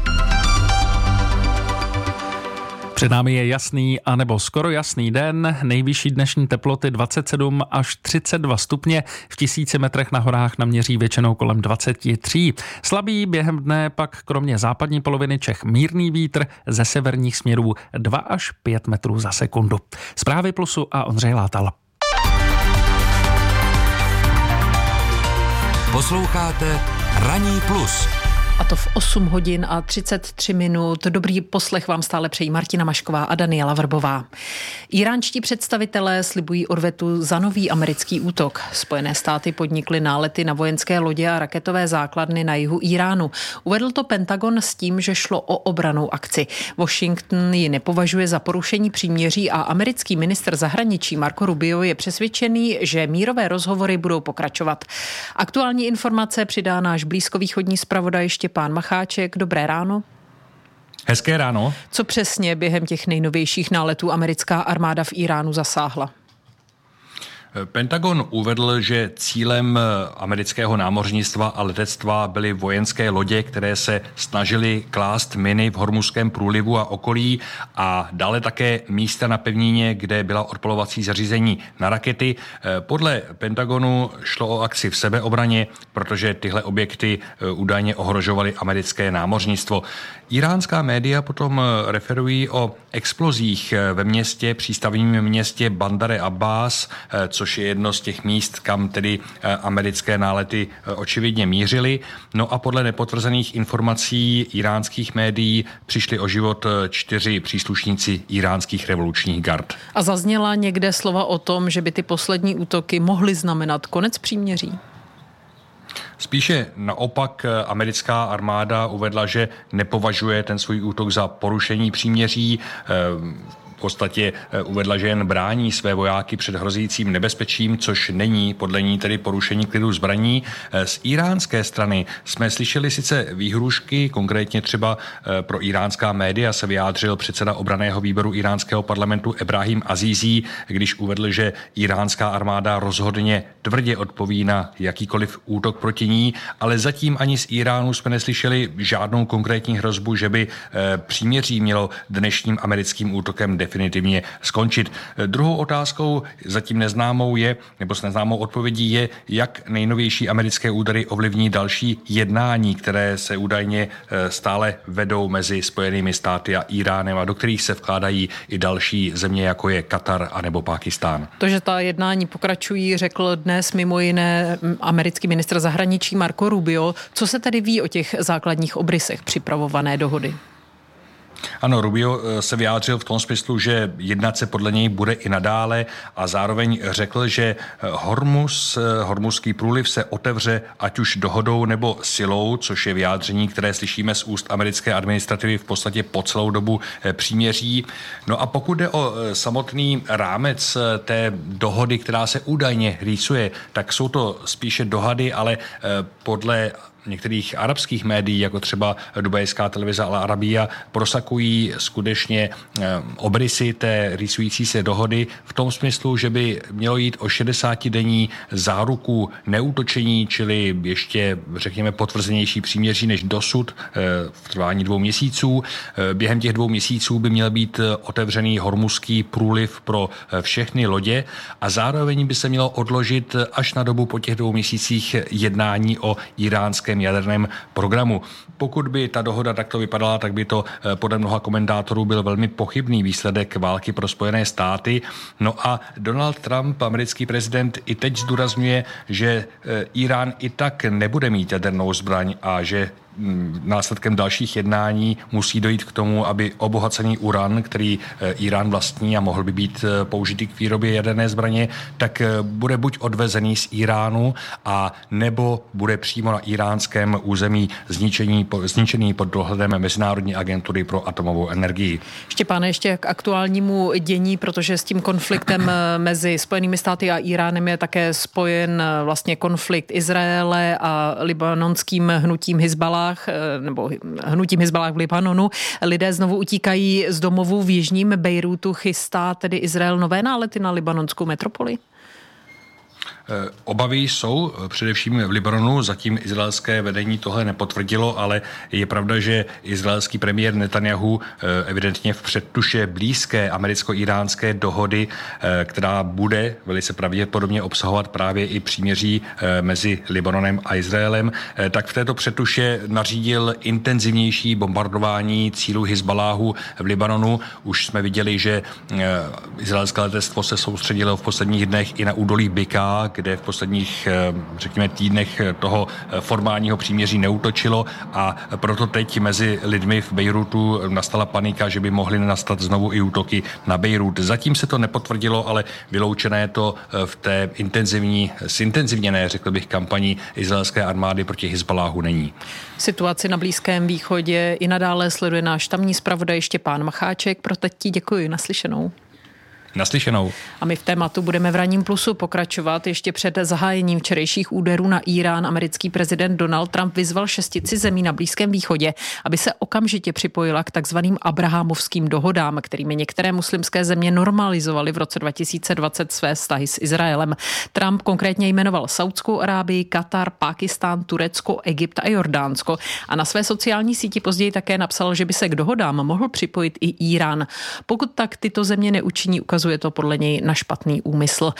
Před námi je jasný anebo skoro jasný den, nejvyšší dnešní teploty dvacet sedm až třicet dva stupně, v tisíci metrech na horách naměří většinou kolem dvacet tři. Slabý během dne pak kromě západní poloviny Čech mírný vítr, ze severních směrů dva až pět metrů za sekundu. Zprávy Plusu a Ondřej Látal. Posloucháte Ranní plus. A to v osm hodin a třicet tři minut. Dobrý poslech vám stále přejí Martina Mašková a Daniela Vrbová. Íránští představitelé slibují odvetu za nový americký útok. Spojené státy podnikly nálety na vojenské lodě a raketové základny na jihu Iránu. Uvedl to Pentagon s tím, že šlo o obrannou akci. Washington ji nepovažuje za porušení příměří a americký ministr zahraničí Marco Rubio je přesvědčený, že mírové rozhovory budou pokračovat. Aktuální informace přidá náš blízkovýchodní zpravodaj Štěpán Macháček. Dobré ráno. Hezké ráno. Co přesně během těch nejnovějších náletů americká armáda v Iránu zasáhla? Pentagon uvedl, že cílem amerického námořnictva a letectva byly vojenské lodě, které se snažily klást miny v Hormuzském průlivu a okolí a dále také místa na pevnině, kde byla odpalovací zařízení na rakety. Podle Pentagonu šlo o akci v sebeobraně, protože tyhle objekty údajně ohrožovaly americké námořnictvo. Iránská média potom referují o explozích ve městě, přístavním městě Bandar Abbas, což je jedno z těch míst, kam tedy americké nálety očividně mířily. No a podle nepotvrzených informací iránských médií přišli o život čtyři příslušníci iránských revolučních gard. A zazněla někde slova o tom, že by ty poslední útoky mohly znamenat konec příměří? Spíše naopak americká armáda uvedla, že nepovažuje ten svůj útok za porušení příměří. V podstatě uvedla, že jen brání své vojáky před hrozícím nebezpečím, což není podle ní tedy porušení klidu zbraní. Z iránské strany jsme slyšeli sice výhrušky, konkrétně třeba pro iránská média se vyjádřil předseda obranného výboru iránského parlamentu Ebrahim Azízí, když uvedl, že iránská armáda rozhodně tvrdě odpoví na jakýkoliv útok proti ní, ale zatím ani z Iránu jsme neslyšeli žádnou konkrétní hrozbu, že by příměří mělo dnešním americkým útokem definitivně skončit. Druhou otázkou, zatím neznámou je, nebo s neznámou odpovědí je, jak nejnovější americké údery ovlivní další jednání, které se údajně stále vedou mezi Spojenými státy a Iránem a do kterých se vkládají i další země, jako je Katar anebo Pákistán. To, že ta jednání pokračují, řekl dnes mimo jiné americký ministr zahraničí Marco Rubio. Co se tedy ví o těch základních obrysech připravované dohody? Ano, Rubio se vyjádřil v tom smyslu, že jednat se podle něj bude i nadále a zároveň řekl, že Hormuz, Hormuzský průliv se otevře ať už dohodou nebo silou, což je vyjádření, které slyšíme z úst americké administrativy v podstatě po celou dobu příměří. No a pokud jde o samotný rámec té dohody, která se údajně rýsuje, tak jsou to spíše dohady, ale podle některých arabských médií, jako třeba dubajská televize Al Arabiya, prosakují skutečně obrysy té rýsující se dohody v tom smyslu, že by mělo jít o šedesátidenní záruku neútočení, čili ještě, řekněme, potvrzenější příměří než dosud v trvání dvou měsíců. Během těch dvou měsíců by měl být otevřený Hormuzský průliv pro všechny lodě a zároveň by se mělo odložit až na dobu po těch dvou měsících jednání o iránském jaderném programu. Pokud by ta dohoda takto vypadala, tak by to podle mnoha komentátorů byl velmi pochybný výsledek války pro Spojené státy. No a Donald Trump, americký prezident, i teď zdůrazňuje, že Irán i tak nebude mít jadernou zbraň a že následkem dalších jednání musí dojít k tomu, aby obohacený uran, který Irán vlastní a mohl by být použitý k výrobě jaderné zbraně, tak bude buď odvezený z Iránu a nebo bude přímo na iránském území zničený, zničený pod dohledem Mezinárodní agentury pro atomovou energii. Štěpáne, ještě k aktuálnímu dění, protože s tím konfliktem mezi Spojenými státy a Iránem je také spojen vlastně konflikt Izraele a libanonským hnutím Hizballah, nebo hnutím Hizballah v Libanonu. Lidé znovu utíkají z domovů v jižním Bejrútu. Chystá tedy Izrael nové nálety na libanonskou metropoli? Obavy jsou především v Libanonu, zatím izraelské vedení tohle nepotvrdilo, ale je pravda, že izraelský premiér Netanyahu evidentně v předtuše blízké americko-iránské dohody, která bude velice pravděpodobně obsahovat právě i příměří mezi Libanonem a Izraelem, tak v této předtuše nařídil intenzivnější bombardování cílů Hizballáhu v Libanonu. Už jsme viděli, že izraelské letectvo se soustředilo v posledních dnech i na údolí Bika, kde v posledních, řekněme, týdnech toho formálního příměří neútočilo a proto teď mezi lidmi v Bejrútu nastala panika, že by mohly nastat znovu i útoky na Bejrút. Zatím se to nepotvrdilo, ale vyloučené to v té intenzivní, zintenzivněné, řekl bych, kampani izraelské armády proti Hizballáhu není. Situaci na Blízkém východě i nadále sleduje náš tamní zpravodaj Štěpán Macháček. Pro teď ti děkuji, naslyšenou. Naslyšenou. A my v tématu budeme v Ranním plusu pokračovat. Ještě před zahájením včerejších úderů na Irán americký prezident Donald Trump vyzval šestici zemí na Blízkém východě, aby se okamžitě připojila k takzvaným abrahamovským dohodám, kterými některé muslimské země normalizovaly v roce dva tisíce dvacet své vztahy s Izraelem. Trump konkrétně jmenoval Saudskou Arábii, Katar, Pákistán, Turecko, Egypt a Jordánsko a na své sociální síti později také napsal, že by se k dohodám mohl připojit i Irán. Pokud tak tyto země neučiní, ukazuje to podle něj na špatný úmysl.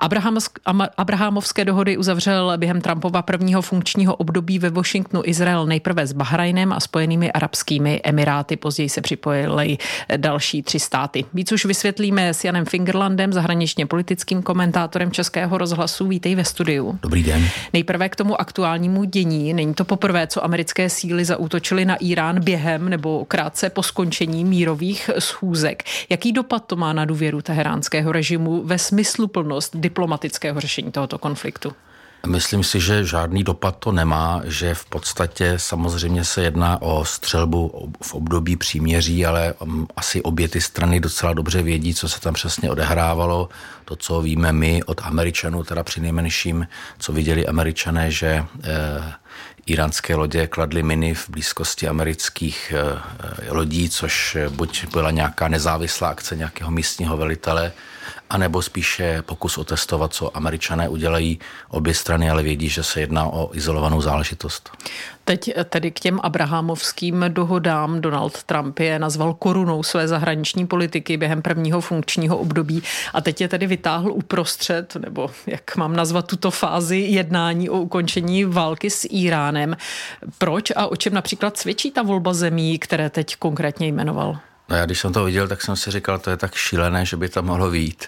Abrahamovské dohody uzavřel během Trumpova prvního funkčního období ve Washingtonu Izrael nejprve s Bahrajnem a Spojenými arabskými emiráty. Později se připojily další tři státy. Víc už vysvětlíme s Janem Fingerlandem, zahraničně politickým komentátorem Českého rozhlasu. Vítej ve studiu. Dobrý den. Nejprve k tomu aktuálnímu dění. Není to poprvé, co americké síly zaútočily na Irán během nebo krátce po skončení mírových schůzek. Jaký dopad to má na důvěru teheránského režimu ve smysluplnost diplomatického řešení tohoto konfliktu? Myslím si, že žádný dopad to nemá, že v podstatě samozřejmě se jedná o střelbu v období příměří, ale asi obě ty strany docela dobře vědí, co se tam přesně odehrávalo. To, co víme my od Američanů, teda přinejmenším, co viděli Američané, že eh, iránské lodě kladly miny v blízkosti amerických eh, lodí, což buď byla nějaká nezávislá akce nějakého místního velitele, anebo spíše pokus otestovat, co Američané udělají. Obě strany ale vědí, že se jedná o izolovanou záležitost. Teď tedy k těm abrahamovským dohodám. Donald Trump je nazval korunou své zahraniční politiky během prvního funkčního období a teď je tedy vytáhl uprostřed, nebo jak mám nazvat tuto fázi jednání o ukončení války s Íránem. Proč a o čem například svědčí ta volba zemí, které teď konkrétně jmenoval? No já když jsem to viděl, tak jsem si říkal, to je tak šílené, že by to mohlo vyjít.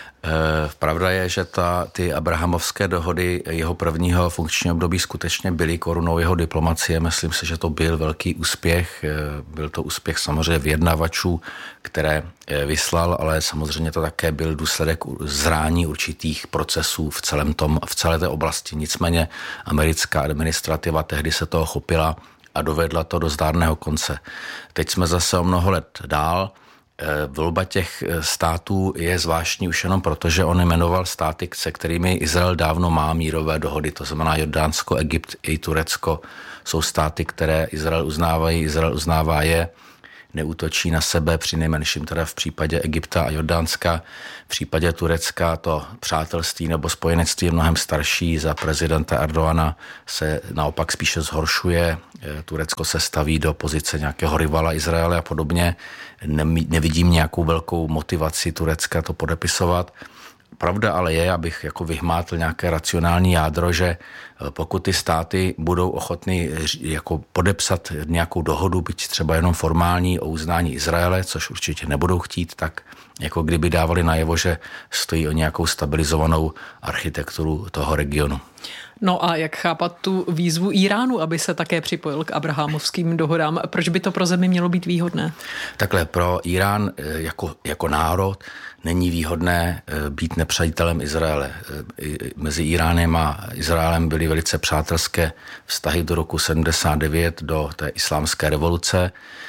Pravda je, že ta, ty abrahamovské dohody jeho prvního funkčního období skutečně byly korunou jeho diplomacie. Myslím si, že to byl velký úspěch. Byl to úspěch samozřejmě vyjednavačů, které vyslal, ale samozřejmě to také byl důsledek zrání určitých procesů v celém tom, v celé té oblasti. Nicméně americká administrativa tehdy se toho chopila a dovedla to do zdárného konce. Teď jsme zase o mnoho let dál. Volba těch států je zvláštní už jenom proto, že on jmenoval státy, se kterými Izrael dávno má mírové dohody, to znamená Jordánsko, Egypt i Turecko jsou státy, které Izrael uznávají, Izrael uznává je, neútočí na sebe, při nejmenším teda v případě Egypta a Jordánska. V případě Turecka to přátelství nebo spojenectví je mnohem starší, za prezidenta Erdoana se naopak spíše zhoršuje, Turecko se staví do pozice nějakého rivala Izraele a podobně. Nevidím nějakou velkou motivaci Turecka to podepisovat. Pravda ale je, abych jako vyhmátl nějaké racionální jádro, že pokud ty státy budou ochotny jako podepsat nějakou dohodu, byť třeba jenom formální o uznání Izraele, což určitě nebudou chtít, tak jako kdyby dávali najevo, že stojí o nějakou stabilizovanou architekturu toho regionu. No a jak chápat tu výzvu Íránu, aby se také připojil k abrahamovským dohodám? Proč by to pro zemi mělo být výhodné? Takhle, pro Írán jako, jako národ není výhodné být nepřátelem Izraele. Mezi Íránem a Izraelem byly velice přátelské vztahy do roku sedmdesát devět, do té islámské revoluce.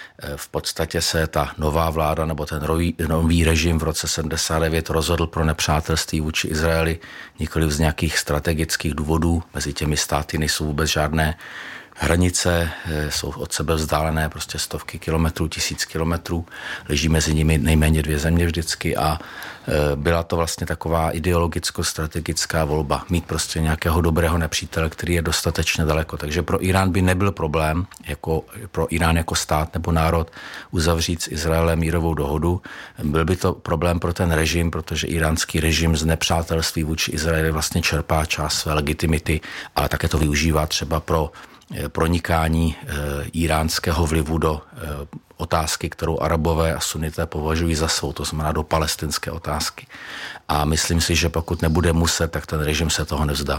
V podstatě se ta nová vláda nebo ten nový režim v roce sedmdesát devět rozhodl pro nepřátelství vůči Izraeli, nikoliv z nějakých strategických důvodů. Mezi těmi státy nejsou vůbec žádné hranice, jsou od sebe vzdálené prostě stovky kilometrů, tisíc kilometrů, leží mezi nimi nejméně dvě země vždycky a byla to vlastně taková ideologicko-strategická volba. Mít prostě nějakého dobrého nepřítele, který je dostatečně daleko. Takže pro Irán by nebyl problém, jako pro Irán jako stát nebo národ, uzavřít s Izraelem mírovou dohodu. Byl by to problém pro ten režim, protože iránský režim z nepřátelství vůči Izraeli vlastně čerpá část své legitimity, ale také to využívá třeba pro pronikání e, iránského vlivu do e, otázky, kterou Arabové a sunité považují za svou, to znamená do palestinské otázky. A myslím si, že pokud nebude muset, tak ten režim se toho nevzdá.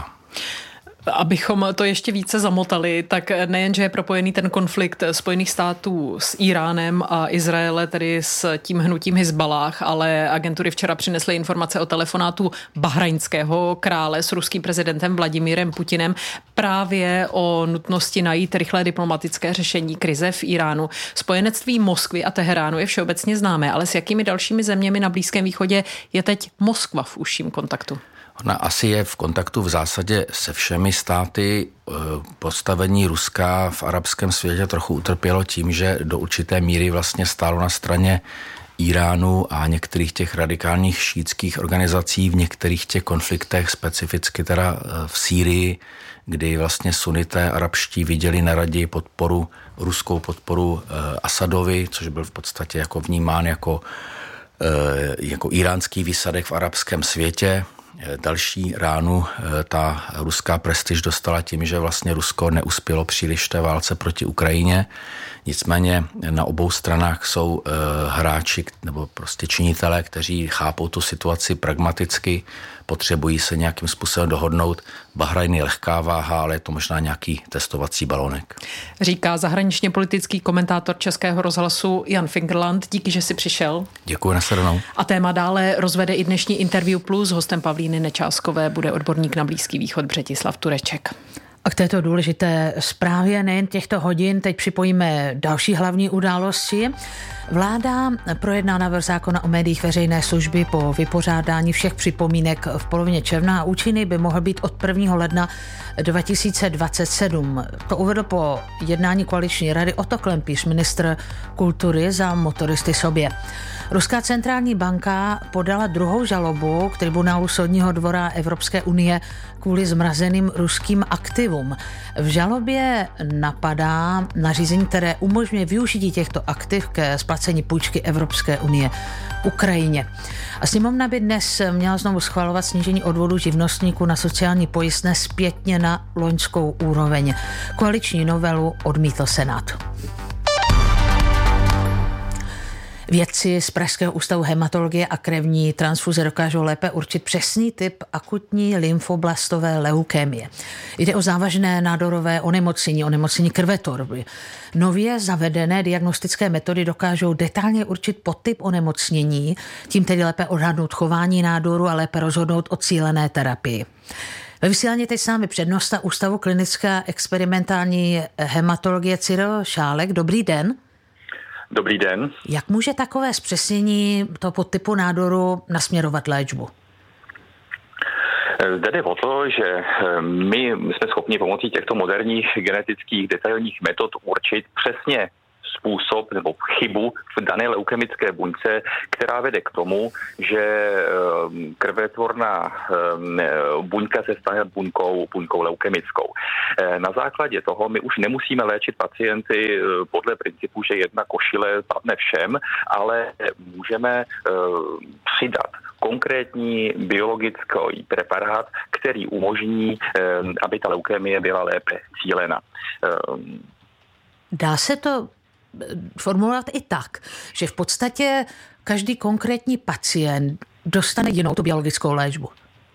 Abychom to ještě více zamotali, tak nejen, že je propojený ten konflikt Spojených států s Íránem a Izraele, tedy s tím hnutím Hizbalách, ale agentury včera přinesly informace o telefonátu bahrajnského krále s ruským prezidentem Vladimírem Putinem právě o nutnosti najít rychlé diplomatické řešení krize v Íránu. Spojenectví Moskvy a Teheránu je všeobecně známé, ale s jakými dalšími zeměmi na Blízkém východě je teď Moskva v užším kontaktu? Ona asi je v kontaktu v zásadě se všemi státy. Postavení Ruska v arabském světě trochu utrpělo tím, že do určité míry vlastně stálo na straně Íránu a některých těch radikálních šítských organizací v některých těch konfliktech, specificky teda v Sýrii, kdy vlastně sunité arabští viděli na raději podporu, ruskou podporu Asadovi, což byl v podstatě jako vnímán jako, jako iránský výsadek v arabském světě. Další ránu ta ruská prestiž dostala tím, že vlastně Rusko neuspělo příliš v té válce proti Ukrajině. Nicméně na obou stranách jsou hráči nebo prostě činitelé, kteří chápou tu situaci pragmaticky, potřebují se nějakým způsobem dohodnout. Bahrajn je lehká váha, ale je to možná nějaký testovací balonek. Říká zahraničně politický komentátor Českého rozhlasu Jan Fingerland. Díky, že jsi přišel. Děkuji, nashledanou. A téma dále rozvede i dnešní Interview Plus. Hostem Pavlíny Nečáskové bude odborník na Blízký východ Břetislav Tureček. A k této důležité zprávě nejen těchto hodin teď připojíme další hlavní události. Vláda projedná návrh zákona o médiích veřejné služby po vypořádání všech připomínek v polovině června a účinný by mohl být od prvního ledna dva tisíce dvacet sedm. To uvedl po jednání koaliční rady Otto Klempíř, ministr kultury, za motoristy sobě. Ruská centrální banka podala druhou žalobu k tribunálu Soudního dvora Evropské unie kvůli zmrazeným ruským aktivům. aktivum. V žalobě napadá nařízení, které umožňuje využití těchto aktiv ke splacení půjčky Evropské unie Ukrajině. A sněmovna by dnes měla znovu schvalovat snížení odvodu živnostníků na sociální pojistné zpětně na loňskou úroveň. Koaliční novelu odmítl Senát. Vědci z Pražského ústavu hematologie a krevní transfuze dokážou lépe určit přesný typ akutní lymfoblastové leukémie. Jde o závažné nádorové onemocnění, onemocnění krvetvorby. Nově zavedené diagnostické metody dokážou detailně určit podtyp onemocnění, tím tedy lépe odhadnout chování nádoru a lépe rozhodnout o cílené terapii. Ve vysílání teď s námi přednosta Ústavu klinické a experimentální hematologie Cyril Šálek. Dobrý den. Dobrý den. Jak může takové zpřesnění toho podtypu nádoru nasměrovat léčbu? Zde jde o to, že my jsme schopni pomocí těchto moderních genetických detailních metod určit přesně způsob nebo chybu v dané leukemické buňce, která vede k tomu, že krvetvorná buňka se stane buňkou, buňkou leukemickou. Na základě toho my už nemusíme léčit pacienty podle principu, že jedna košile padne všem, ale můžeme přidat konkrétní biologický preparát, který umožní, aby ta leukemie byla lépe cílena. Dá se to formulovat i tak, že v podstatě každý konkrétní pacient dostane jinou tu biologickou léčbu?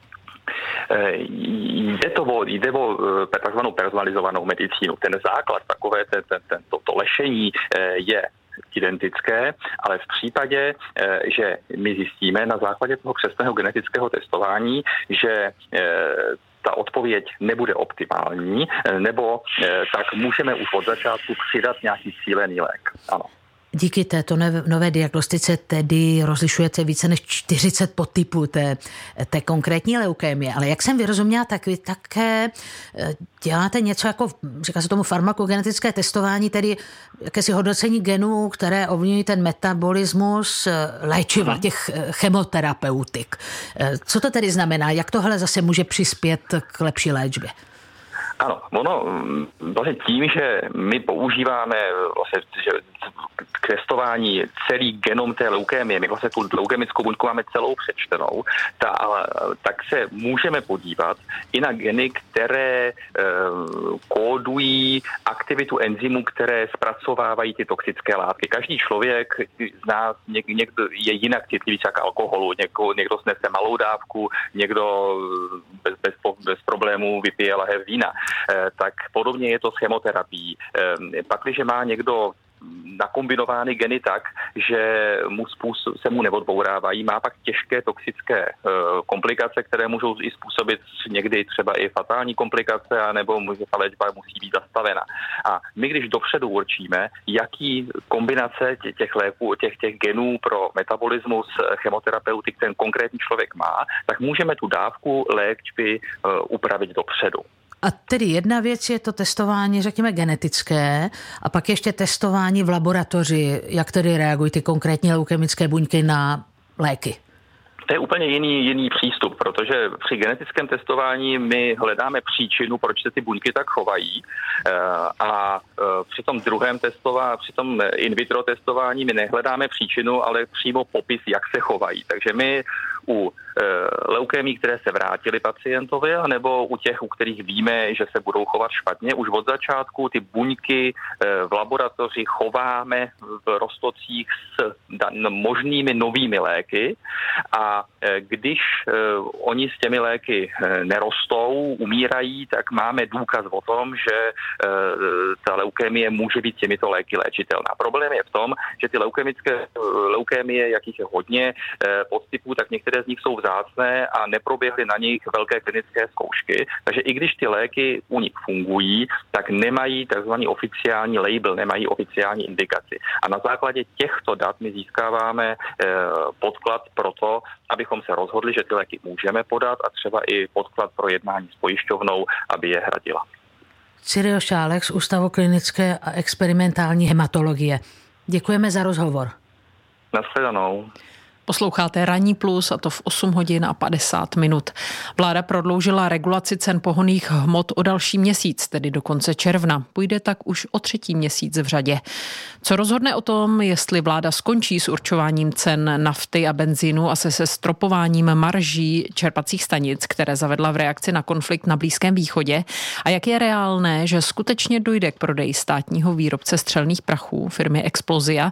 Jde to o, jde o takzvanou personalizovanou medicínu. Ten základ, takové ten, ten, ten, to, to lešení je identické, ale v případě, že my zjistíme na základě toho přesného genetického testování, že ta odpověď nebude optimální, nebo tak můžeme už od začátku přidat nějaký cílený lék. Ano. Díky této nové diagnostice tedy rozlišujete více než čtyřicet podtypů té, té konkrétní leukémie. Ale jak jsem vyrozuměla, tak vy také děláte něco jako, říká se tomu farmakogenetické testování, tedy jakési hodnocení genů, které ovlivňují ten metabolismus léčiva, těch chemoterapeutik. Co to tedy znamená? Jak tohle zase může přispět k lepší léčbě? Ano, ono vlastně tím, že my používáme vlastně, že k testování celý genom té leukémie, my vlastně tu leukemickou buňku máme celou přečtenou, ta, tak se můžeme podívat i na geny, které e, kódují aktivitu enzymů, které zpracovávají ty toxické látky. Každý člověk z nás něk, někdo je jinak citlivý k alkoholu, někdo, někdo snese malou dávku, někdo bez, bez, bez problémů vypije lahev vína. E, tak podobně je to s chemoterapií. E, pakliže má někdo nakombinovány geny tak, že mu způsob, se mu neodbourávají, má pak těžké toxické e, komplikace, které můžou i způsobit někdy třeba i fatální komplikace, anebo může ta léčba musí být zastavena. A my, když dopředu určíme, jaký kombinace těch léků, těch, těch genů pro metabolismus chemoterapeutik ten konkrétní člověk má, tak můžeme tu dávku léčby e, upravit dopředu. A tedy jedna věc je to testování, řekněme, genetické a pak ještě testování v laboratoři, jak tedy reagují ty konkrétní leukemické buňky na léky. To je úplně jiný, jiný přístup, protože při genetickém testování my hledáme příčinu, proč se ty buňky tak chovají, a při tom druhém testování, při tom in vitro testování my nehledáme příčinu, ale přímo popis, jak se chovají. Takže my u leukémí, které se vrátily pacientovi, anebo u těch, u kterých víme, že se budou chovat špatně, už od začátku ty buňky v laboratoři chováme v roztocích s možnými novými léky a když oni s těmi léky nerostou, umírají, tak máme důkaz o tom, že ta leukémie může být těmito léky léčitelná. Problém je v tom, že ty leukemické leukémie, jakých je hodně podtypů, tak některé z nich jsou vzácné a neproběhly na nich velké klinické zkoušky, takže i když ty léky u nich fungují, tak nemají takzvaný oficiální label, nemají oficiální indikaci. A na základě těchto dat my získáváme podklad pro to, abychom se rozhodli, že ty léky můžeme podat a třeba i podklad pro jednání s pojišťovnou, aby je hradila. Cyril Šálek z Ústavu klinické a experimentální hematologie. Děkujeme za rozhovor. Nashledanou. Posloucháte Ranní plus a to v osm hodin a padesát minut. Vláda prodloužila regulaci cen pohonných hmot o další měsíc, tedy do konce června. Půjde tak už o třetí měsíc v řadě. Co rozhodne o tom, jestli vláda skončí s určováním cen nafty a benzínu a se se stropováním marží čerpacích stanic, které zavedla v reakci na konflikt na Blízkém východě, a jak je reálné, že skutečně dojde k prodeji státního výrobce střelných prachů firmy Explosia.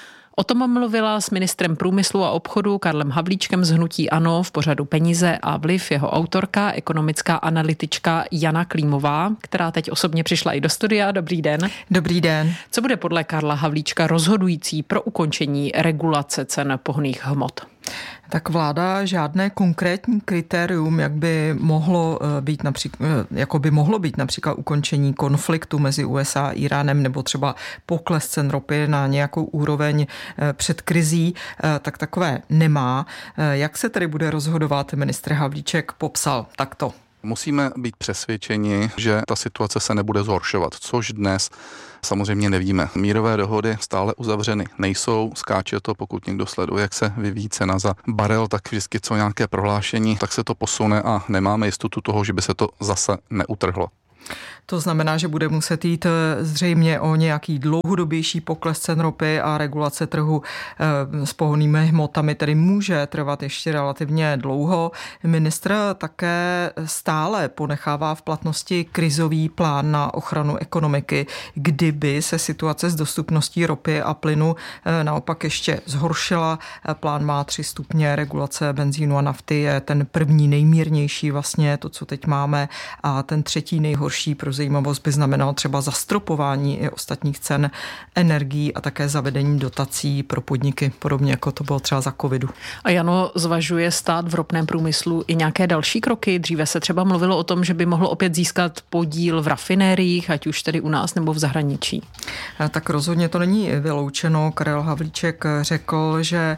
O tom mluvila s ministrem průmyslu a obchodu Karlem Havlíčkem z hnutí ANO v pořadu Peníze a vliv jeho autorka, ekonomická analytička Jana Klímová, která teď osobně přišla i do studia. Dobrý den. Dobrý den. Co bude podle Karla Havlíčka rozhodující pro ukončení regulace cen pohonných hmot? Tak vláda žádné konkrétní kritérium, jak by mohlo být například, jako by mohlo být například ukončení konfliktu mezi U S A a Iránem nebo třeba pokles cen ropy na nějakou úroveň před krizí, tak takové nemá. Jak se tedy bude rozhodovat, ministr Havlíček popsal takto. Musíme být přesvědčeni, že ta situace se nebude zhoršovat, což dnes samozřejmě nevíme. Mírové dohody stále uzavřeny nejsou, skáče to, pokud někdo sleduje, jak se vyvíjí cena za barel, tak vždycky co nějaké prohlášení, tak se to posune a nemáme jistotu toho, že by se to zase neutrhlo. To znamená, že bude muset jít zřejmě o nějaký dlouhodobější pokles cen ropy a regulace trhu s pohonnými hmotami tedy může trvat ještě relativně dlouho. Ministr také stále ponechává v platnosti krizový plán na ochranu ekonomiky, kdyby se situace s dostupností ropy a plynu naopak ještě zhoršila. Plán má tři stupně, regulace benzínu a nafty je ten první nejmírnější, vlastně to, co teď máme, a ten třetí nejhorší pro zajímavost by znamenalo třeba zastropování i ostatních cen energií a také zavedení dotací pro podniky, podobně jako to bylo třeba za covidu. A Jano, zvažuje stát v ropném průmyslu i nějaké další kroky? Dříve se třeba mluvilo o tom, že by mohlo opět získat podíl v rafinériích, ať už tedy u nás nebo v zahraničí. Tak rozhodně to není vyloučeno. Karel Havlíček řekl, že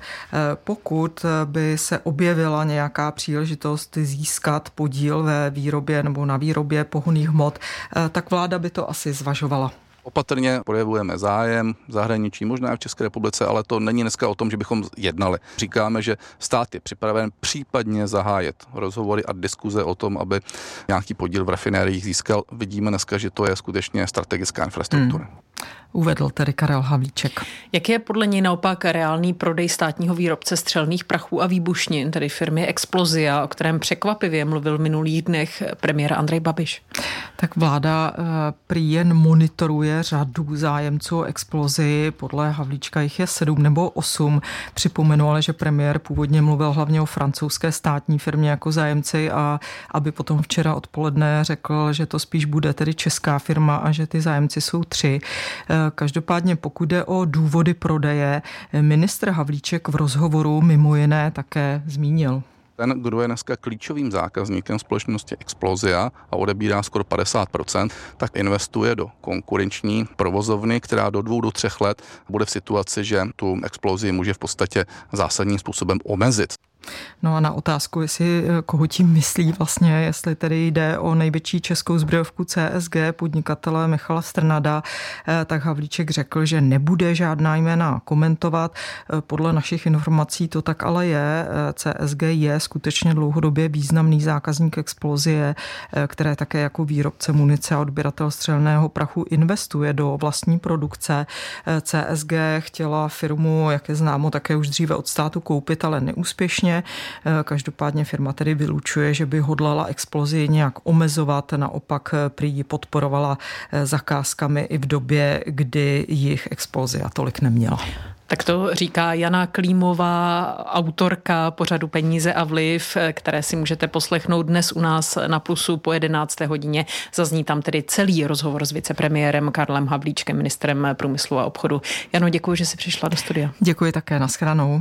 pokud by se objevila nějaká příležitost získat podíl ve výrobě nebo na výrobě pohonných hmot, tak vláda by to asi zvažovala. Opatrně projevujeme zájem v zahraničí, možná i v České republice, ale to není dneska o tom, že bychom jednali. Říkáme, že stát je připraven případně zahájit rozhovory a diskuze o tom, aby nějaký podíl v rafinériích získal. Vidíme dneska, že to je skutečně strategická infrastruktura. Hmm. Uvedl tedy Karel Havlíček. Jak je podle něj naopak reálný prodej státního výrobce střelných prachů a výbušnin, tedy firmy Explosia, o kterém překvapivě mluvil v minulých dnech premiér Andrej Babiš? Tak vláda prý jen monitoruje řadu zájemců o Explosii. Podle Havlíčka jich je sedm nebo osm. Připomenu ale, že premiér původně mluvil hlavně o francouzské státní firmě jako zájemci a aby potom včera odpoledne řekl, že to spíš bude tedy česká firma a že ty zájemci jsou tři. Každopádně pokud jde o důvody prodeje, ministr Havlíček v rozhovoru mimo jiné také zmínil. Ten, kdo je dneska klíčovým zákazníkem společnosti Explosia a odebírá skoro padesát procent, tak investuje do konkurenční provozovny, která do dvou do třech let bude v situaci, že tu Explosii může v podstatě zásadním způsobem omezit. No a na otázku, jestli koho tím myslí vlastně, jestli tedy jde o největší českou zbrojovku C S G, podnikatele Michala Strnada, tak Havlíček řekl, že nebude žádná jména komentovat. Podle našich informací to tak ale je. C S G je skutečně dlouhodobě významný zákazník Explosie, které také jako výrobce munice a odběratel střelného prachu investuje do vlastní produkce. C S G chtěla firmu, jak je známo, také už dříve od státu koupit, ale neúspěšně. Každopádně firma tedy vylučuje, že by hodlala Explosii nějak omezovat, naopak prý ji podporovala zakázkami i v době, kdy jich Explosia tolik neměla. Tak to říká Jana Klímová, autorka pořadu Peníze a vliv, které si můžete poslechnout dnes u nás na Plusu po jedenácté hodině. Zazní tam tedy celý rozhovor s vicepremiérem Karlem Havlíčkem, ministrem průmyslu a obchodu. Jano, děkuji, že jsi přišla do studia. Děkuji také, nashledanou.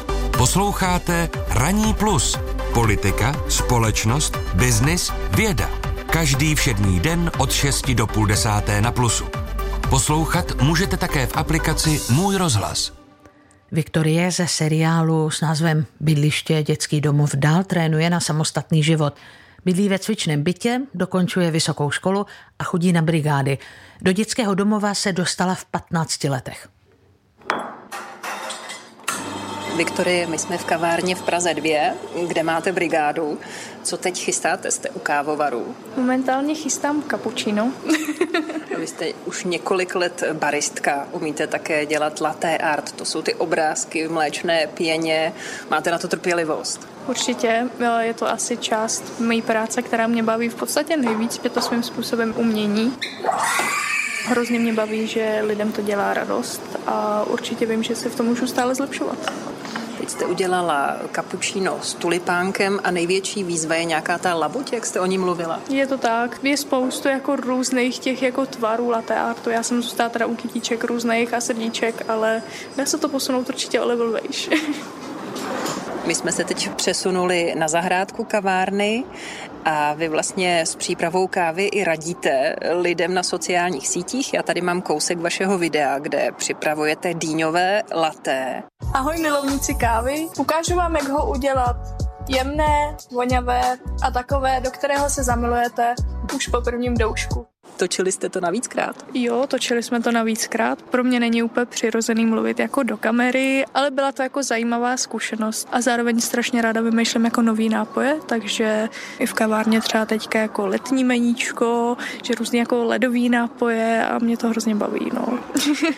Posloucháte Ranní plus. Politika, společnost, biznis, věda. Každý všední den od šesti do půl desáté na Plusu. Poslouchat můžete také v aplikaci Můj rozhlas. Viktorie ze seriálu s názvem Bydliště dětský domov dál trénuje na samostatný život. Bydlí ve cvičném bytě, dokončuje vysokou školu a chodí na brigády. Do dětského domova se dostala v patnácti letech. Viktorie, my jsme v kavárně v Praze dvě, kde máte brigádu. Co teď chystáte? Jste u kávovaru? Momentálně chystám cappuccino. Vy jste už několik let baristka, umíte také dělat latte art, to jsou ty obrázky v mléčné pěně. Máte na to trpělivost? Určitě, je to asi část mé práce, která mě baví v podstatě nejvíc, je to svým způsobem umění. Hrozně mě baví, že lidem to dělá radost a určitě vím, že se v tom můžu stále zlepšovat. Teď jste udělala cappuccino s tulipánkem a největší výzva je nějaká ta labuť, jak jste o ní mluvila? Je to tak. Je spoustu jako různých těch jako tvarů latte artu. Já jsem zůstala teda u kytíček různých a srdíček, ale dá se to posunout určitě o level vejš. My jsme se teď přesunuli na zahrádku kavárny a vy vlastně s přípravou kávy i radíte lidem na sociálních sítích. Já tady mám kousek vašeho videa, kde připravujete dýňové latte. Ahoj milovníci kávy, ukážu vám, jak ho udělat jemné, voňavé a takové, do kterého se zamilujete už po prvním doušku. Točili jste to navíckrát? Jo, točili jsme to navíckrát. Pro mě není úplně přirozený mluvit jako do kamery, ale byla to jako zajímavá zkušenost. A zároveň strašně ráda vymýšlím jako nový nápoje, takže i v kavárně třeba teďka jako letní meníčko, že různý jako ledový nápoje a mě to hrozně baví, no.